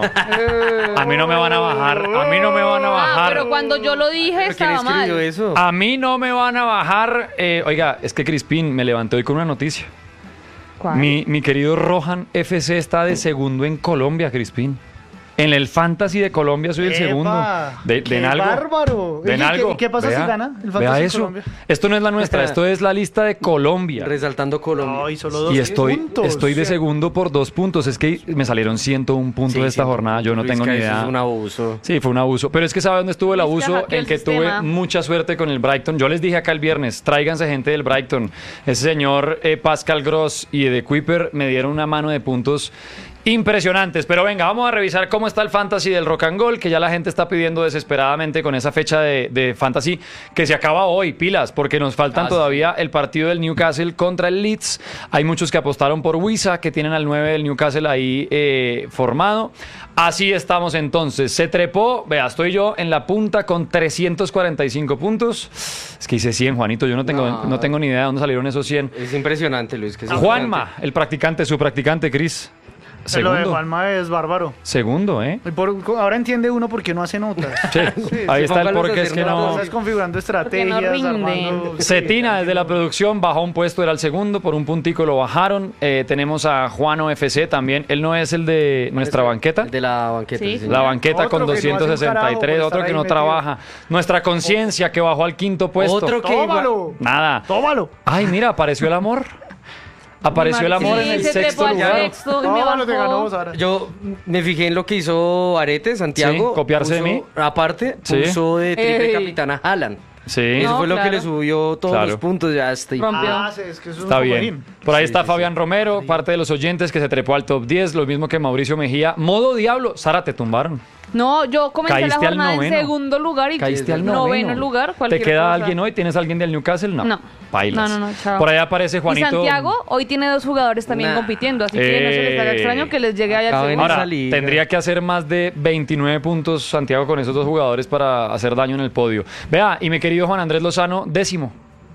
Speaker 3: A mí no me van a bajar. A mí no me van a
Speaker 2: Ah,
Speaker 3: bajar.
Speaker 2: pero cuando yo lo dije
Speaker 4: ¿Pero quién
Speaker 2: estaba
Speaker 4: escribió
Speaker 2: mal.
Speaker 4: eso?
Speaker 3: A mí no me van a bajar. Eh, oiga, es que Crispín me levantó hoy con una noticia.
Speaker 2: ¿Cuál?
Speaker 3: Mi, mi querido Rohan F C está de segundo en Colombia, Crispín. En el Fantasy de Colombia soy el
Speaker 1: ¡Epa!
Speaker 3: segundo. De,
Speaker 1: ¡Qué
Speaker 3: ¿Den algo?
Speaker 1: bárbaro!
Speaker 3: ¿Den
Speaker 1: Oye, ¿y qué-
Speaker 3: algo?
Speaker 1: y qué pasa si gana el Fantasy
Speaker 3: Vea
Speaker 1: de
Speaker 3: eso.
Speaker 1: Colombia?
Speaker 3: Esto no es la nuestra, esto es la lista de Colombia.
Speaker 4: Resaltando Colombia.
Speaker 1: No, y solo dos
Speaker 3: Y estoy,
Speaker 1: puntos.
Speaker 3: estoy de segundo por dos puntos. Es que me salieron ciento un puntos
Speaker 4: Sí,
Speaker 3: de esta
Speaker 4: sí,
Speaker 3: jornada. Yo no
Speaker 4: Luis,
Speaker 3: tengo
Speaker 4: que
Speaker 3: ni
Speaker 4: eso
Speaker 3: idea.
Speaker 4: Es un abuso.
Speaker 3: Sí, fue un abuso. Pero es que ¿sabe dónde estuvo el
Speaker 2: Luis, que
Speaker 3: abuso?
Speaker 2: hackeó
Speaker 3: En
Speaker 2: el
Speaker 3: que
Speaker 2: sistema.
Speaker 3: tuve mucha suerte con el Brighton. Yo les dije acá el viernes, tráiganse gente del Brighton. Ese señor eh, Pascal Gross y de Kuiper me dieron una mano de puntos impresionantes. Pero venga, vamos a revisar cómo está el Fantasy del Rock and Gold, que ya la gente está pidiendo desesperadamente con esa fecha de, de Fantasy que se acaba hoy, pilas, porque nos faltan
Speaker 4: Ah,
Speaker 3: todavía el partido del Newcastle contra el Leeds. Hay muchos que apostaron por Wisa, que tienen al nueve del Newcastle ahí eh, formado. Así estamos entonces. Se trepó, vea, estoy yo en la punta con trescientos cuarenta y cinco puntos. Es que hice cien, Juanito, yo no tengo, no.
Speaker 4: No.
Speaker 3: tengo ni idea de dónde salieron esos cien.
Speaker 4: Es impresionante, Luis. Que es
Speaker 3: Juanma, el practicante, su practicante, Cris.
Speaker 1: Pero lo de
Speaker 3: Segundo.
Speaker 1: Juanma es bárbaro.
Speaker 3: Segundo, ¿eh?
Speaker 1: Y por- ahora entiende uno por qué no hace notas.
Speaker 3: Sí, ahí está el
Speaker 4: póngalos a
Speaker 3: porqué, es
Speaker 4: hacer
Speaker 3: que no...
Speaker 1: Estás configurando estrategias,
Speaker 2: no rinden.
Speaker 1: armando-
Speaker 3: Cetina desde la producción bajó un puesto, era el segundo, por un puntico lo bajaron. Eh, tenemos a Juano F C también, él no es el de nuestra banqueta.
Speaker 4: El de la banqueta.
Speaker 2: Sí.
Speaker 4: sí, señor.
Speaker 3: La banqueta
Speaker 1: Otro
Speaker 3: con
Speaker 1: que no hace un
Speaker 3: doscientos sesenta y tres,
Speaker 1: carajo por
Speaker 3: otro
Speaker 1: estar
Speaker 3: que
Speaker 1: ahí
Speaker 3: no
Speaker 1: metido.
Speaker 3: trabaja. Nuestra conciencia que bajó al quinto puesto.
Speaker 4: Otro que...
Speaker 1: ¡Tómalo!
Speaker 3: Nada.
Speaker 1: ¡Tómalo!
Speaker 3: Ay, mira, apareció el amor. Apareció el amor
Speaker 2: Sí,
Speaker 3: en el
Speaker 2: se trepó
Speaker 3: sexto
Speaker 2: al
Speaker 3: lugar.
Speaker 2: sexto y me
Speaker 1: ¡Tómalo! Te ganó
Speaker 2: bajó.
Speaker 1: vos ahora.
Speaker 4: Yo me fijé en lo que hizo Arete, Santiago.
Speaker 3: Sí, copiarse de
Speaker 4: Puso-
Speaker 3: mí.
Speaker 4: Aparte,
Speaker 3: Sí.
Speaker 4: puso de triple
Speaker 2: Ey.
Speaker 4: capitana a Haaland.
Speaker 3: Sí,
Speaker 4: Eso
Speaker 2: No,
Speaker 4: fue lo
Speaker 2: claro.
Speaker 4: que le subió todos
Speaker 3: Claro.
Speaker 4: los puntos. Ya estoy...
Speaker 2: Rompió.
Speaker 1: Ah, sí, es que eso es un
Speaker 3: está bien.
Speaker 1: comodín.
Speaker 3: Por ahí
Speaker 4: Sí,
Speaker 3: está
Speaker 4: sí,
Speaker 3: Fabián Romero, parte de los oyentes que se trepó al top diez, lo mismo que Mauricio Mejía. Modo diablo, Sara, te tumbaron.
Speaker 2: No, yo comencé la
Speaker 3: Caíste al
Speaker 2: jornada en
Speaker 3: noveno.
Speaker 2: segundo lugar y
Speaker 3: Caíste al noveno.
Speaker 2: lugar.
Speaker 3: ¿Te
Speaker 2: cualquier
Speaker 3: queda
Speaker 2: cosa.
Speaker 3: alguien hoy? ¿Tienes alguien del Newcastle? No.
Speaker 2: No.
Speaker 3: Bailas.
Speaker 2: No, no, no, chao.
Speaker 3: Por ahí aparece Juanito.
Speaker 2: Y Santiago hoy tiene dos jugadores también
Speaker 4: Nah.
Speaker 2: compitiendo, así que no se les haga
Speaker 3: Eh.
Speaker 2: extraño que les llegue allá el
Speaker 4: Acaben
Speaker 2: segundo.
Speaker 3: Ahora,
Speaker 4: esa liga.
Speaker 3: tendría que hacer más de veintinueve puntos Santiago con esos dos jugadores para hacer daño en el podio. Vea, y mi querido Juan Andrés Lozano, décimo.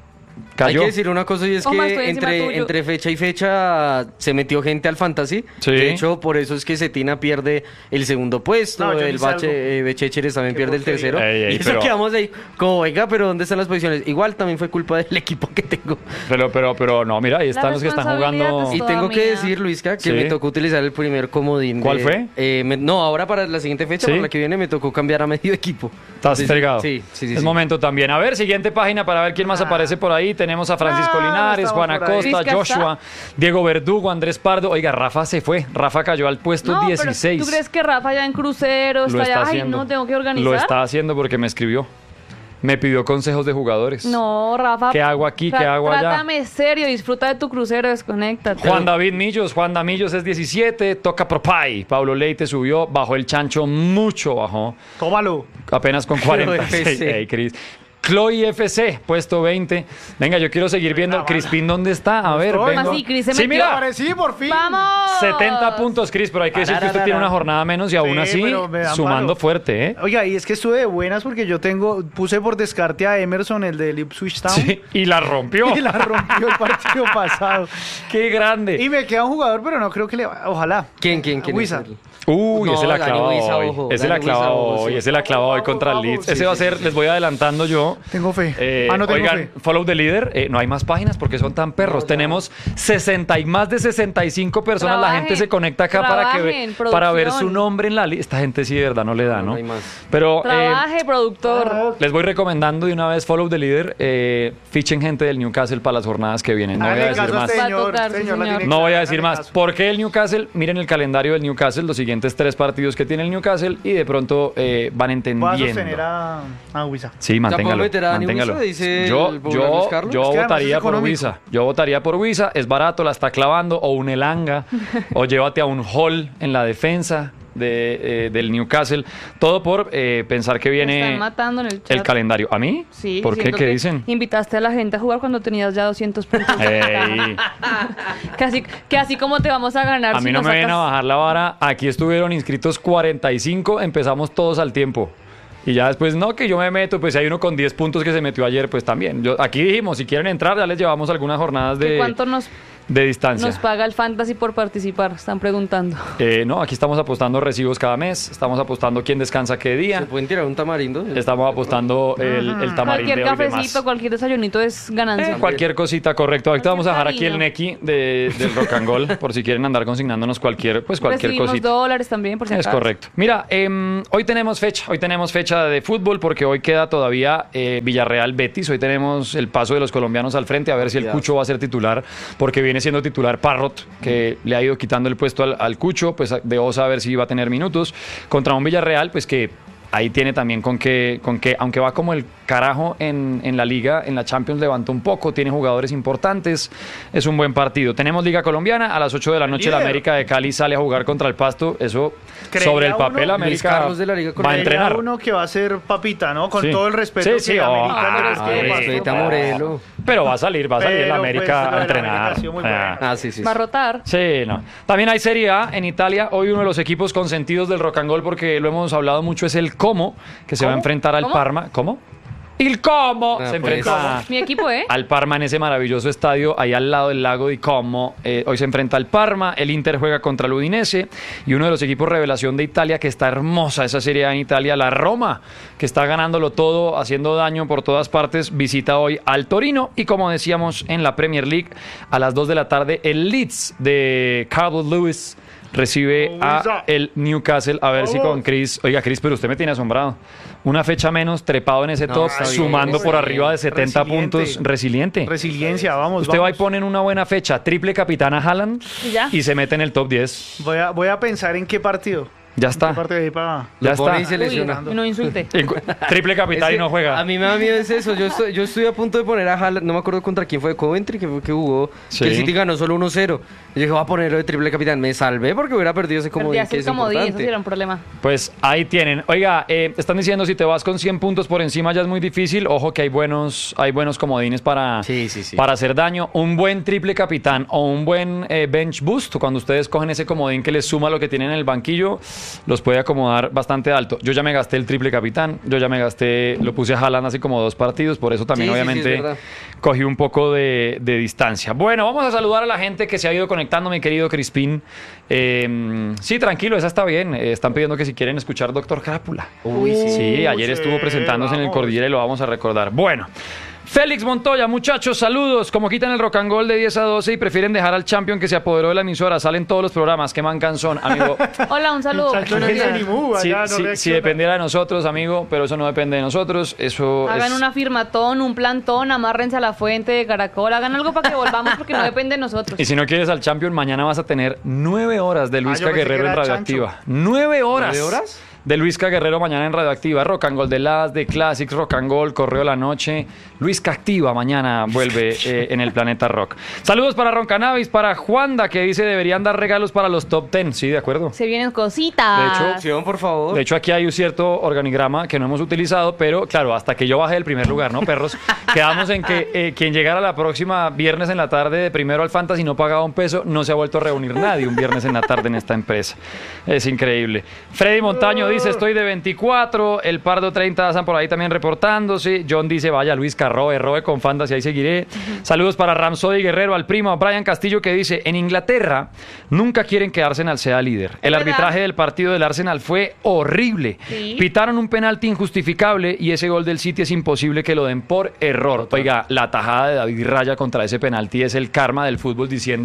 Speaker 4: Hay
Speaker 3: Cayó.
Speaker 4: que decir una cosa y es
Speaker 2: Toma, estoy
Speaker 4: que
Speaker 2: encima
Speaker 4: entre,
Speaker 2: tuyo.
Speaker 4: entre fecha y fecha se metió gente al fantasy.
Speaker 3: Sí.
Speaker 4: De hecho, por eso es que Cetina pierde el segundo puesto,
Speaker 1: No, yo
Speaker 4: el
Speaker 1: ni salgo.
Speaker 4: Bache, eh, Bechecheres también
Speaker 1: Qué
Speaker 4: pierde el
Speaker 1: porquería.
Speaker 4: tercero.
Speaker 3: Ey, ey,
Speaker 4: y eso
Speaker 3: pero-
Speaker 4: quedamos ahí como, venga, pero ¿dónde están las posiciones? Igual también fue culpa del equipo que tengo.
Speaker 3: Pero, pero, pero, no, mira, ahí
Speaker 2: La
Speaker 3: están los que están
Speaker 2: responsabilidad
Speaker 3: jugando.
Speaker 2: es
Speaker 4: Y
Speaker 2: toda
Speaker 4: tengo que
Speaker 2: mía.
Speaker 4: decir, Luisca, que
Speaker 3: Sí.
Speaker 4: me tocó utilizar el primer comodín.
Speaker 3: ¿Cuál
Speaker 4: de-
Speaker 3: fue?
Speaker 4: eh, me- no, ahora para la siguiente fecha,
Speaker 3: ¿Sí?
Speaker 4: para la que viene, me tocó cambiar a medio equipo.
Speaker 3: Estás
Speaker 4: Sí, sí,
Speaker 3: entregado.
Speaker 4: Sí, sí, sí.
Speaker 3: Es
Speaker 4: sí.
Speaker 3: momento también. A ver, siguiente página para ver quién más
Speaker 1: Ah.
Speaker 3: aparece por ahí. Tenemos a Francisco
Speaker 1: Ah,
Speaker 3: Linares,
Speaker 1: estamos
Speaker 3: Juan
Speaker 1: por ahí.
Speaker 3: Acosta,
Speaker 2: Vizca
Speaker 3: Joshua, Diego Verdugo, Andrés Pardo. Oiga, Rafa se fue. Rafa cayó al puesto
Speaker 2: No, pero
Speaker 3: dieciséis.
Speaker 2: ¿tú crees que Rafa ya en crucero
Speaker 3: Lo
Speaker 2: está
Speaker 3: está
Speaker 2: ya? Ay,
Speaker 3: haciendo.
Speaker 2: no, tengo que organizar.
Speaker 3: Lo está haciendo porque me escribió. Me pidió consejos de jugadores.
Speaker 2: No, Rafa.
Speaker 3: ¿Qué hago aquí? ¿Qué
Speaker 2: tra-
Speaker 3: hago allá?
Speaker 2: Trátame serio, disfruta de tu crucero, desconéctate.
Speaker 3: Juan David Millos, Juan Damillos es diecisiete, toca Propay. Pablo Leite subió, bajó el chancho, mucho bajó,
Speaker 1: ¡Tómalo!
Speaker 3: apenas con cuarenta y seis.
Speaker 4: F C.
Speaker 3: Ey, Cris. Chloe F C, puesto veinte. Venga, yo quiero seguir viendo.
Speaker 1: Buena,
Speaker 3: Crispín, ¿dónde está? A ver,
Speaker 1: estoy.
Speaker 3: vengo.
Speaker 2: ¿Cómo así, Cris? Se
Speaker 3: Sí,
Speaker 2: metió.
Speaker 3: mira,
Speaker 1: ¡Aparecí por fin!
Speaker 2: ¡Vamos!
Speaker 3: setenta puntos, Cris, pero hay que decir que usted tiene una jornada menos y aún
Speaker 1: Sí,
Speaker 3: así
Speaker 1: pero me dan
Speaker 3: sumando
Speaker 1: palo.
Speaker 3: fuerte, ¿eh?
Speaker 1: Oiga, y es que estuve de buenas porque yo tengo, puse por descarte a Emerson, el de Ipswich Town,
Speaker 3: Sí, y la rompió.
Speaker 1: y la rompió el partido pasado.
Speaker 3: ¡Qué grande!
Speaker 1: Y me queda un jugador, pero no creo que le va, ojalá.
Speaker 4: ¿Quién, quién, quién? es
Speaker 1: Wizard.
Speaker 4: el-
Speaker 3: Uy,
Speaker 4: No,
Speaker 3: ese la
Speaker 4: Dani
Speaker 3: clava
Speaker 4: Huiza,
Speaker 3: hoy.
Speaker 4: ojo,
Speaker 3: Ese la
Speaker 4: Dani
Speaker 3: clava
Speaker 4: Huiza, ojo,
Speaker 3: hoy.
Speaker 4: sí.
Speaker 3: Ese la clava hoy
Speaker 1: Vamos,
Speaker 3: contra el
Speaker 1: vamos,
Speaker 3: Leeds.
Speaker 1: sí,
Speaker 3: Ese va a
Speaker 4: sí,
Speaker 3: ser,
Speaker 4: sí,
Speaker 3: les voy adelantando yo.
Speaker 1: Tengo fe.
Speaker 3: Eh,
Speaker 1: ah, no tengo
Speaker 3: oigan,
Speaker 1: fe.
Speaker 3: follow the leader. Eh, no hay más páginas porque son tan perros. Tenemos sesenta y más de sesenta y cinco personas. La
Speaker 2: Trabajen,
Speaker 3: gente se conecta acá para que ve-
Speaker 2: trabajen,
Speaker 3: para ver su
Speaker 2: producción.
Speaker 3: nombre en la lista. Esta gente sí de verdad no le da,
Speaker 4: No,
Speaker 3: ¿no?
Speaker 4: no hay más.
Speaker 3: Pero eh,
Speaker 2: Trabaje, productor.
Speaker 3: les voy recomendando de una vez follow the leader. Eh, fichen gente del Newcastle para las jornadas que vienen. No voy a
Speaker 1: Hágale
Speaker 3: decir
Speaker 1: caso a
Speaker 3: más.
Speaker 1: este
Speaker 2: Va a
Speaker 1: señor,
Speaker 2: tocar, sí,
Speaker 1: señor, la
Speaker 2: señor.
Speaker 1: tiene
Speaker 3: No
Speaker 1: clara,
Speaker 3: voy a decir
Speaker 1: hágale
Speaker 3: más.
Speaker 1: caso.
Speaker 3: ¿Por qué el Newcastle? Miren el calendario del Newcastle, los siguientes tres partidos que tiene el Newcastle y de pronto eh, van
Speaker 1: Voy a
Speaker 3: entendiendo.
Speaker 1: sostener a, a Wisa.
Speaker 3: Sí,
Speaker 4: Ya
Speaker 3: manténgalo. manténgalo.
Speaker 4: meter a Dani
Speaker 3: manténgalo.
Speaker 4: Huiza, dice
Speaker 3: yo
Speaker 4: el popular
Speaker 3: yo,
Speaker 4: Luis Carlos.
Speaker 3: yo
Speaker 1: Es que además
Speaker 3: votaría
Speaker 1: es
Speaker 3: por
Speaker 1: económico.
Speaker 3: Huiza. Yo votaría por Huiza. Es barato, la está clavando. O un Elanga. O llévate a un Hall en la defensa de, eh, del Newcastle. Todo por eh, pensar que
Speaker 2: Me
Speaker 3: viene
Speaker 2: están matando en el chat.
Speaker 3: el calendario. ¿A mí?
Speaker 2: Sí,
Speaker 3: ¿Por qué?
Speaker 2: diciendo
Speaker 3: ¿Qué
Speaker 2: que
Speaker 3: dicen?
Speaker 2: Invitaste a la gente a jugar cuando tenías ya doscientos puntos.
Speaker 3: Ey.
Speaker 2: que, así, que así como te vamos a ganar.
Speaker 3: A
Speaker 2: si
Speaker 3: mí no
Speaker 2: nos
Speaker 3: me vienen a
Speaker 2: sacas-
Speaker 3: bajar la vara. Aquí estuvieron inscritos cuarenta y cinco. Empezamos todos al tiempo. Y ya después, no, que yo me meto. Pues si hay uno con diez puntos que se metió ayer, pues también. Yo, aquí dijimos, si quieren entrar, ya les llevamos algunas jornadas
Speaker 2: ¿Que
Speaker 3: de,
Speaker 2: ¿Cuánto nos,
Speaker 3: de distancia.
Speaker 2: nos paga el Fantasy por participar? Están preguntando.
Speaker 3: Eh, no, aquí estamos apostando recibos cada mes. Estamos apostando quién descansa qué día.
Speaker 4: Se pueden tirar un tamarindo.
Speaker 3: Estamos apostando el, el tamarindeo
Speaker 2: Cualquier
Speaker 3: y
Speaker 2: cafecito,
Speaker 3: demás.
Speaker 2: cualquier desayunito es ganancia.
Speaker 3: Eh, cualquier cosita, correcto. Ahorita vamos a dejar aquí el
Speaker 2: cariño.
Speaker 3: Neki de, del Rock and Roll por si quieren andar consignándonos cualquier, pues cualquier
Speaker 2: Recibimos
Speaker 3: cosita.
Speaker 2: dólares también, por si
Speaker 3: Es
Speaker 2: acaso.
Speaker 3: correcto. Mira, eh, hoy tenemos fecha, hoy tenemos fecha de fútbol porque hoy queda todavía eh, Villarreal Betis. Hoy tenemos el paso de los colombianos al frente a ver si el Cucho va a ser titular porque viene siendo titular Parrot, que le ha ido quitando el puesto al, al Cucho, pues de Osa a ver si va a tener minutos contra un Villarreal, pues que ahí tiene también con que, con que aunque va como el carajo en, en la liga, en la Champions levantó un poco, tiene jugadores importantes, es un buen partido. Tenemos Liga Colombiana, a las ocho de la noche la
Speaker 1: Líder.
Speaker 3: América de Cali sale a jugar contra el Pasto, eso
Speaker 1: Creía
Speaker 3: sobre el
Speaker 1: uno-
Speaker 3: papel
Speaker 1: Luis
Speaker 3: América
Speaker 4: Carlos de la Liga
Speaker 3: va a
Speaker 4: Colombiana.
Speaker 3: entrenar.
Speaker 1: Creía uno que va a ser papita, ¿no? Con
Speaker 3: Sí.
Speaker 1: todo el respeto
Speaker 3: Sí,
Speaker 1: que
Speaker 3: sí,
Speaker 1: el
Speaker 3: oh,
Speaker 1: América
Speaker 3: ah,
Speaker 1: merezca
Speaker 4: Ay,
Speaker 1: el Pasto.
Speaker 4: respeta a Morelo.
Speaker 3: Pero va a salir, va a salir la
Speaker 1: Pero,
Speaker 3: América
Speaker 1: pues, lo de
Speaker 3: a
Speaker 1: la
Speaker 3: entrenar.
Speaker 1: América ha sido muy bueno.
Speaker 3: Ah.
Speaker 4: Ah, sí, sí.
Speaker 2: Va a
Speaker 4: sí.
Speaker 2: rotar.
Speaker 3: Sí, no. También hay Serie A en Italia. Hoy uno de los equipos consentidos del Rock and Roll, porque lo hemos hablado mucho, es el Como, que se va a
Speaker 2: ¿Cómo?
Speaker 3: enfrentar al
Speaker 2: ¿Cómo?
Speaker 3: Parma. ¿Cómo? El Como
Speaker 4: Ah,
Speaker 3: se
Speaker 4: pues.
Speaker 3: enfrenta
Speaker 2: Mi equipo, ¿eh?
Speaker 3: al Parma en ese maravilloso estadio ahí al lado del lago di Como. Eh, hoy se enfrenta al Parma, el Inter juega contra el Udinese y uno de los equipos revelación de Italia, que está hermosa esa Serie A en Italia, la Roma, que está ganándolo todo, haciendo daño por todas partes, visita hoy al Torino y como decíamos en la Premier League, a las dos de la tarde el Leeds de Carl Lewis recibe a el Newcastle, a ver si con Chris, oiga Chris, pero usted me tiene asombrado, una fecha menos trepado en ese
Speaker 4: No,
Speaker 3: top,
Speaker 4: está bien,
Speaker 3: sumando
Speaker 4: está
Speaker 3: por
Speaker 4: bien.
Speaker 3: arriba de setenta
Speaker 1: Resiliente.
Speaker 3: puntos, resiliente.
Speaker 1: Resiliencia, vamos,
Speaker 3: Usted va y
Speaker 1: vamos.
Speaker 3: pone en una buena fecha, triple capitana Haaland
Speaker 2: ¿Y ya?
Speaker 3: y se mete en el top diez.
Speaker 1: Voy a, voy a pensar en qué partido.
Speaker 3: Ya
Speaker 1: ¿En
Speaker 3: está.
Speaker 1: qué partido ahí para...
Speaker 3: Ya
Speaker 4: Lo pone
Speaker 3: está.
Speaker 4: y se
Speaker 2: Uy,
Speaker 4: lesiona.
Speaker 2: no insulte.
Speaker 3: En cu- triple capitán
Speaker 4: Es
Speaker 3: y
Speaker 4: que
Speaker 3: no juega.
Speaker 4: A mí me da miedo es eso. Yo estoy, yo estoy a punto de poner a Haaland, no me acuerdo contra quién fue, Coventry, que fue que jugó,
Speaker 3: Sí.
Speaker 4: que el City ganó solo uno cero. Y dije, voy a ponerlo de triple capitán. Me salvé porque hubiera perdido ese comodín,
Speaker 2: Perdías
Speaker 4: que
Speaker 2: el
Speaker 4: es
Speaker 2: comodín, eso sí
Speaker 4: importante.
Speaker 2: era un problema.
Speaker 3: Pues ahí tienen. Oiga, eh, están diciendo si te vas con cien puntos por encima ya es muy difícil. Ojo que hay buenos, hay buenos comodines para,
Speaker 4: Sí, sí, sí.
Speaker 3: para hacer daño. Un buen triple capitán o un buen eh, bench boost, cuando ustedes cogen ese comodín que les suma lo que tienen en el banquillo, los puede acomodar bastante alto. Yo ya me gasté el triple capitán, yo ya me gasté, lo puse a Haaland así como dos partidos, por eso también
Speaker 4: Sí, sí, sí,
Speaker 3: obviamente
Speaker 4: es verdad.
Speaker 3: cogí un poco de, de distancia. Bueno, vamos a saludar a la gente que se ha ido conectando, mi querido Crispín. Eh, sí, tranquilo, esa está bien. Eh, están pidiendo que si quieren escuchar Doctor Crápula.
Speaker 4: Uy, sí.
Speaker 3: Sí, ayer
Speaker 1: sí,
Speaker 3: estuvo presentándose en el
Speaker 1: vamos.
Speaker 3: Cordillera y lo vamos a recordar. Bueno, Félix Montoya, muchachos, saludos. Como quitan el rock and roll de diez a doce y prefieren dejar al champion que se apoderó de la emisora, salen todos los programas, qué mancanzón, amigo.
Speaker 2: Hola, un saludo.
Speaker 1: Saltó
Speaker 2: Buenos
Speaker 1: el
Speaker 2: días.
Speaker 1: Animu,
Speaker 3: Si,
Speaker 1: allá no
Speaker 3: si- si
Speaker 1: reacciona.
Speaker 3: dependiera de nosotros, amigo, pero eso no depende de nosotros, eso
Speaker 2: Hagan
Speaker 3: es...
Speaker 2: una firmatón, un plantón, amárrense a la fuente de Caracol, hagan algo para que volvamos porque no depende de nosotros.
Speaker 3: Y si no quieres al champion, mañana vas a tener nueve horas de Luisca
Speaker 1: yo pensé
Speaker 3: Guerrero
Speaker 1: que
Speaker 3: en
Speaker 1: era
Speaker 3: Radioactiva. Nueve horas.
Speaker 4: ¿Nueve horas?
Speaker 3: De Luisca Guerrero mañana en Radioactiva. Rock and Roll de las, de Classics, Rock and Roll, Correo de la Noche. Luisca Activa mañana vuelve eh, en el Planeta Rock. Saludos para Ron Cannabis, para Juanda, que dice deberían dar regalos para los top ten. Sí, de acuerdo.
Speaker 2: Se vienen cositas.
Speaker 3: De hecho,
Speaker 4: Opción, por favor.
Speaker 3: De hecho, aquí hay un cierto organigrama que no hemos utilizado, pero claro, hasta que yo bajé del primer lugar, ¿no, perros? Quedamos en que eh, quien llegara la próxima viernes en la tarde de primero al Fantasy no pagaba un peso, no se ha vuelto a reunir nadie un viernes en la tarde en esta empresa. Es increíble. Freddy Montaño dice, estoy de veinticuatro, el Pardo treinta están por ahí también reportándose. John dice, vaya Luis Carrobe, robe con Fantasy, ahí seguiré. Saludos para Ramsody Guerrero, al primo, a Brian Castillo, que dice, en Inglaterra nunca quieren que Arsenal sea líder. El
Speaker 2: verdad.
Speaker 3: arbitraje del partido del Arsenal fue horrible.
Speaker 2: Sí.
Speaker 3: Pitaron un penalti injustificable y ese gol del City es imposible que lo den por error. Oiga, la tajada de David Raya contra ese penalti es el karma del fútbol diciendo,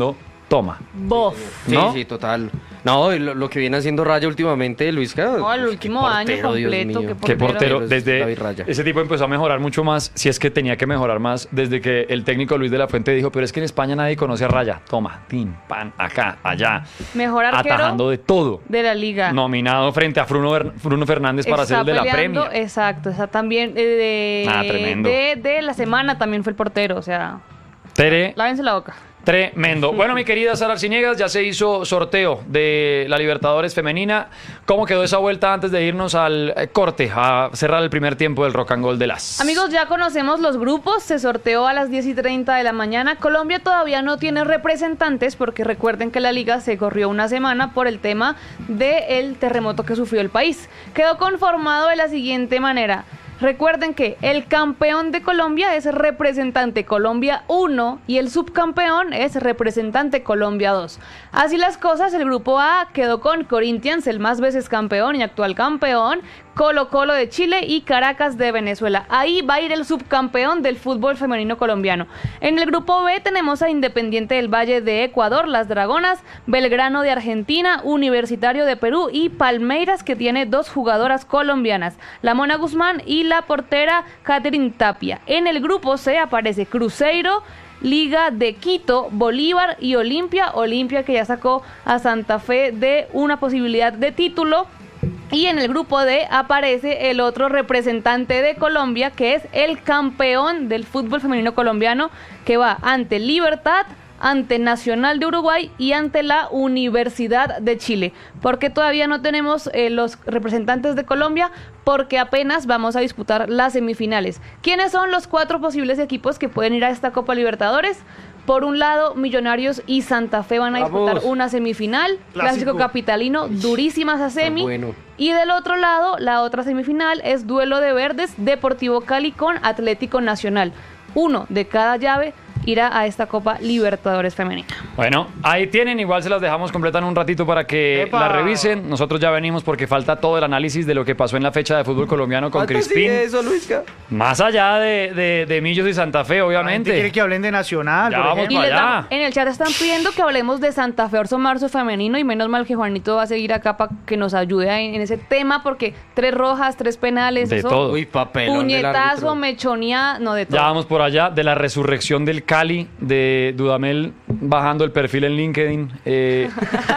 Speaker 3: toma.
Speaker 2: Bof.
Speaker 3: ¿No?
Speaker 4: Sí, sí, total. No, y lo, lo que viene haciendo Raya últimamente, Luisca.
Speaker 2: No, el último año completo, qué
Speaker 3: Qué portero,
Speaker 4: David
Speaker 3: desde
Speaker 4: Raya.
Speaker 3: ese tipo empezó a mejorar mucho más, si es que tenía que mejorar más, desde que el técnico Luis de la Fuente dijo, pero es que en España nadie conoce a Raya, toma, tin, pan, acá, allá,
Speaker 2: Mejor arquero
Speaker 3: atajando de todo,
Speaker 2: de la liga.
Speaker 3: nominado frente a Bruno, Ver- Bruno Fernández para
Speaker 2: Está
Speaker 3: ser el de la
Speaker 2: peleando,
Speaker 3: Premier.
Speaker 2: exacto, está también eh, de,
Speaker 3: Ah, tremendo.
Speaker 2: de, de la semana también fue el portero, o sea,
Speaker 3: Tere,
Speaker 2: lávense la boca.
Speaker 3: tremendo. Bueno, mi querida Sara Arciniegas, ya se hizo sorteo de la Libertadores femenina. ¿Cómo quedó esa vuelta antes de irnos al eh, corte, a cerrar el primer tiempo del Rock and Roll de las?
Speaker 2: Amigos, ya conocemos los grupos, se sorteó a las diez y treinta de la mañana. Colombia todavía no tiene representantes porque recuerden que la liga se corrió una semana por el tema del terremoto que sufrió el país. Quedó conformado de la siguiente manera. Recuerden que el campeón de Colombia es representante Colombia uno y el subcampeón es representante Colombia dos. Así las cosas, el grupo A quedó con Corinthians, el más veces campeón y actual campeón, Colo Colo de Chile y Caracas de Venezuela. Ahí va a ir el subcampeón del fútbol femenino colombiano. En el grupo B tenemos a Independiente del Valle de Ecuador, Las Dragonas, Belgrano de Argentina, Universitario de Perú y Palmeiras, que tiene dos jugadoras colombianas, la Mona Guzmán y la portera Catherine Tapia. En el grupo C aparece Cruzeiro, Liga de Quito, Bolívar y Olimpia. Olimpia que ya sacó a Santa Fe de una posibilidad de título. Y en el grupo D aparece el otro representante de Colombia, que es el campeón del fútbol femenino colombiano, que va ante Libertad, ante Nacional de Uruguay y ante la Universidad de Chile. ¿Por qué todavía no tenemos eh, los representantes de Colombia? Porque apenas vamos a disputar las semifinales. ¿Quiénes son los cuatro posibles equipos que pueden ir a esta Copa Libertadores? Por un lado, Millonarios y Santa Fe van a disputar
Speaker 4: Vamos.
Speaker 2: una semifinal,
Speaker 1: Clásico.
Speaker 2: clásico capitalino, durísimas a semi.
Speaker 4: bueno.
Speaker 2: Y del otro lado, la otra semifinal es duelo de verdes, Deportivo Cali con Atlético Nacional. Uno de cada llave irá a esta Copa Libertadores femenina.
Speaker 3: Bueno, ahí tienen, igual se las dejamos completar en un ratito para que
Speaker 1: ¡Epa!
Speaker 3: la revisen. Nosotros ya venimos porque falta todo el análisis de lo que pasó en la fecha de fútbol colombiano con
Speaker 4: ¿Cuánto
Speaker 3: Crispín.
Speaker 4: sigue eso, Luisca?
Speaker 3: Más allá de, de, de Millos y Santa Fe,
Speaker 1: La gente
Speaker 3: obviamente.
Speaker 1: quiere que hablen de Nacional,
Speaker 3: Ya
Speaker 1: por
Speaker 3: vamos
Speaker 1: ejemplo.
Speaker 2: Y les
Speaker 3: allá.
Speaker 2: dan- en el chat están pidiendo que hablemos de Santa Fe Orso Marzo femenino y menos mal que Juanito va a seguir acá para que nos ayude en, en ese tema porque tres rojas, tres penales,
Speaker 3: De
Speaker 2: eso,
Speaker 3: todo.
Speaker 4: Uy, papelón del
Speaker 2: puñetazo,
Speaker 4: árbitro.
Speaker 2: mechonía, no de todo.
Speaker 3: Ya vamos por allá de la resurrección del Cali, de Dudamel bajando el perfil en LinkedIn, eh,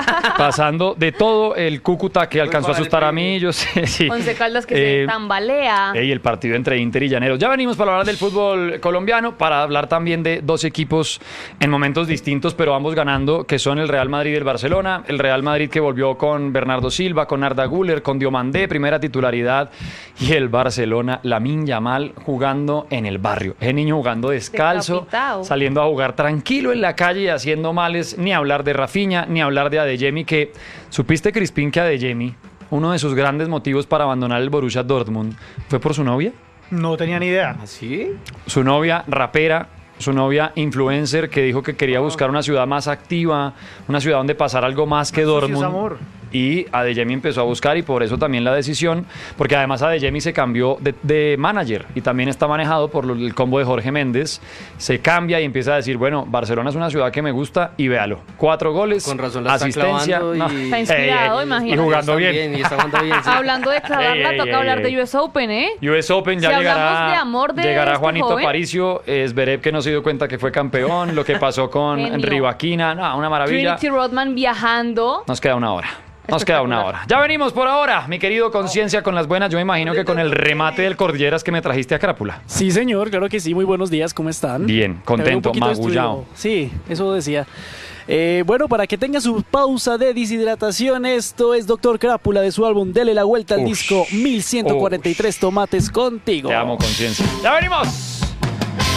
Speaker 3: pasando de todo el Cúcuta que alcanzó a
Speaker 4: para el
Speaker 3: asustar a
Speaker 4: pibe.
Speaker 3: Millos. Sí.
Speaker 2: Once Caldas que
Speaker 3: Eh,
Speaker 2: se tambalea.
Speaker 3: Y el partido entre Inter y Llaneros. Ya venimos para hablar del fútbol colombiano, para hablar también de dos equipos en momentos distintos, pero ambos ganando, que son el Real Madrid y el Barcelona. El Real Madrid que volvió con Bernardo Silva, con Arda Güler, con Diomandé, primera titularidad. Y el Barcelona, Lamine Yamal, jugando en el barrio. Ese niño jugando descalzo,
Speaker 2: Decapitado.
Speaker 3: saliendo a jugar tranquilo en la calle y haciendo males. Ni hablar de Rafinha, ni hablar de Adeyemi, que supiste, Crispín, que Adeyemi, uno de sus grandes motivos para abandonar el Borussia Dortmund fue por su novia.
Speaker 1: No tenía ni idea.
Speaker 4: ¿Así?
Speaker 3: Su novia rapera, su novia influencer, que dijo que quería buscar una ciudad más activa, una ciudad donde pasara algo más que
Speaker 1: Eso sí es
Speaker 3: Dortmund.
Speaker 1: amor.
Speaker 3: Y Adeyemi empezó a buscar y por eso también la decisión, porque además Adeyemi se cambió de, de manager y también está manejado por lo- el combo de Jorge Méndez. Se cambia y empieza a decir, bueno, Barcelona es una ciudad que me gusta y véalo. Cuatro goles,
Speaker 4: Con razón la está
Speaker 3: asistencia.
Speaker 4: clavando y-
Speaker 3: no.
Speaker 2: Está inspirado,
Speaker 3: Ey, ey,
Speaker 2: imagínate.
Speaker 3: Y jugando
Speaker 4: Está
Speaker 3: bien.
Speaker 4: Y está jugando bien. sí.
Speaker 2: Hablando de clavarla,
Speaker 3: Ey, ey,
Speaker 2: toca
Speaker 3: ey,
Speaker 2: hablar
Speaker 3: ey.
Speaker 2: de U S Open, ¿eh?
Speaker 3: U S Open ya
Speaker 2: Si
Speaker 3: llegará,
Speaker 2: hablamos de amor de
Speaker 3: llegará
Speaker 2: este
Speaker 3: Juanito
Speaker 2: joven.
Speaker 3: Aparicio, es Zverev que no se dio cuenta que fue campeón, lo que pasó con
Speaker 2: Genio.
Speaker 3: Rivaquina, no, una maravilla.
Speaker 2: Trinity Rodman viajando.
Speaker 3: Nos queda una hora. Nos queda una hora. Ya venimos por ahora, mi querido Conciencia con las buenas. Yo me imagino que con el remate del Cordilleras que me trajiste a Crápula.
Speaker 6: Sí, señor, claro que sí. Muy buenos días, ¿cómo están?
Speaker 3: Bien, contento,
Speaker 6: Te veo un poquito
Speaker 3: magullado.
Speaker 6: destruido. Sí, eso decía. Eh, bueno, para que tenga su pausa de deshidratación, esto es Doctor Crápula de su álbum Dele la Vuelta al
Speaker 3: Ush.
Speaker 6: Disco mil ciento cuarenta y tres Tomates Contigo.
Speaker 3: Te amo, Conciencia. Ya venimos.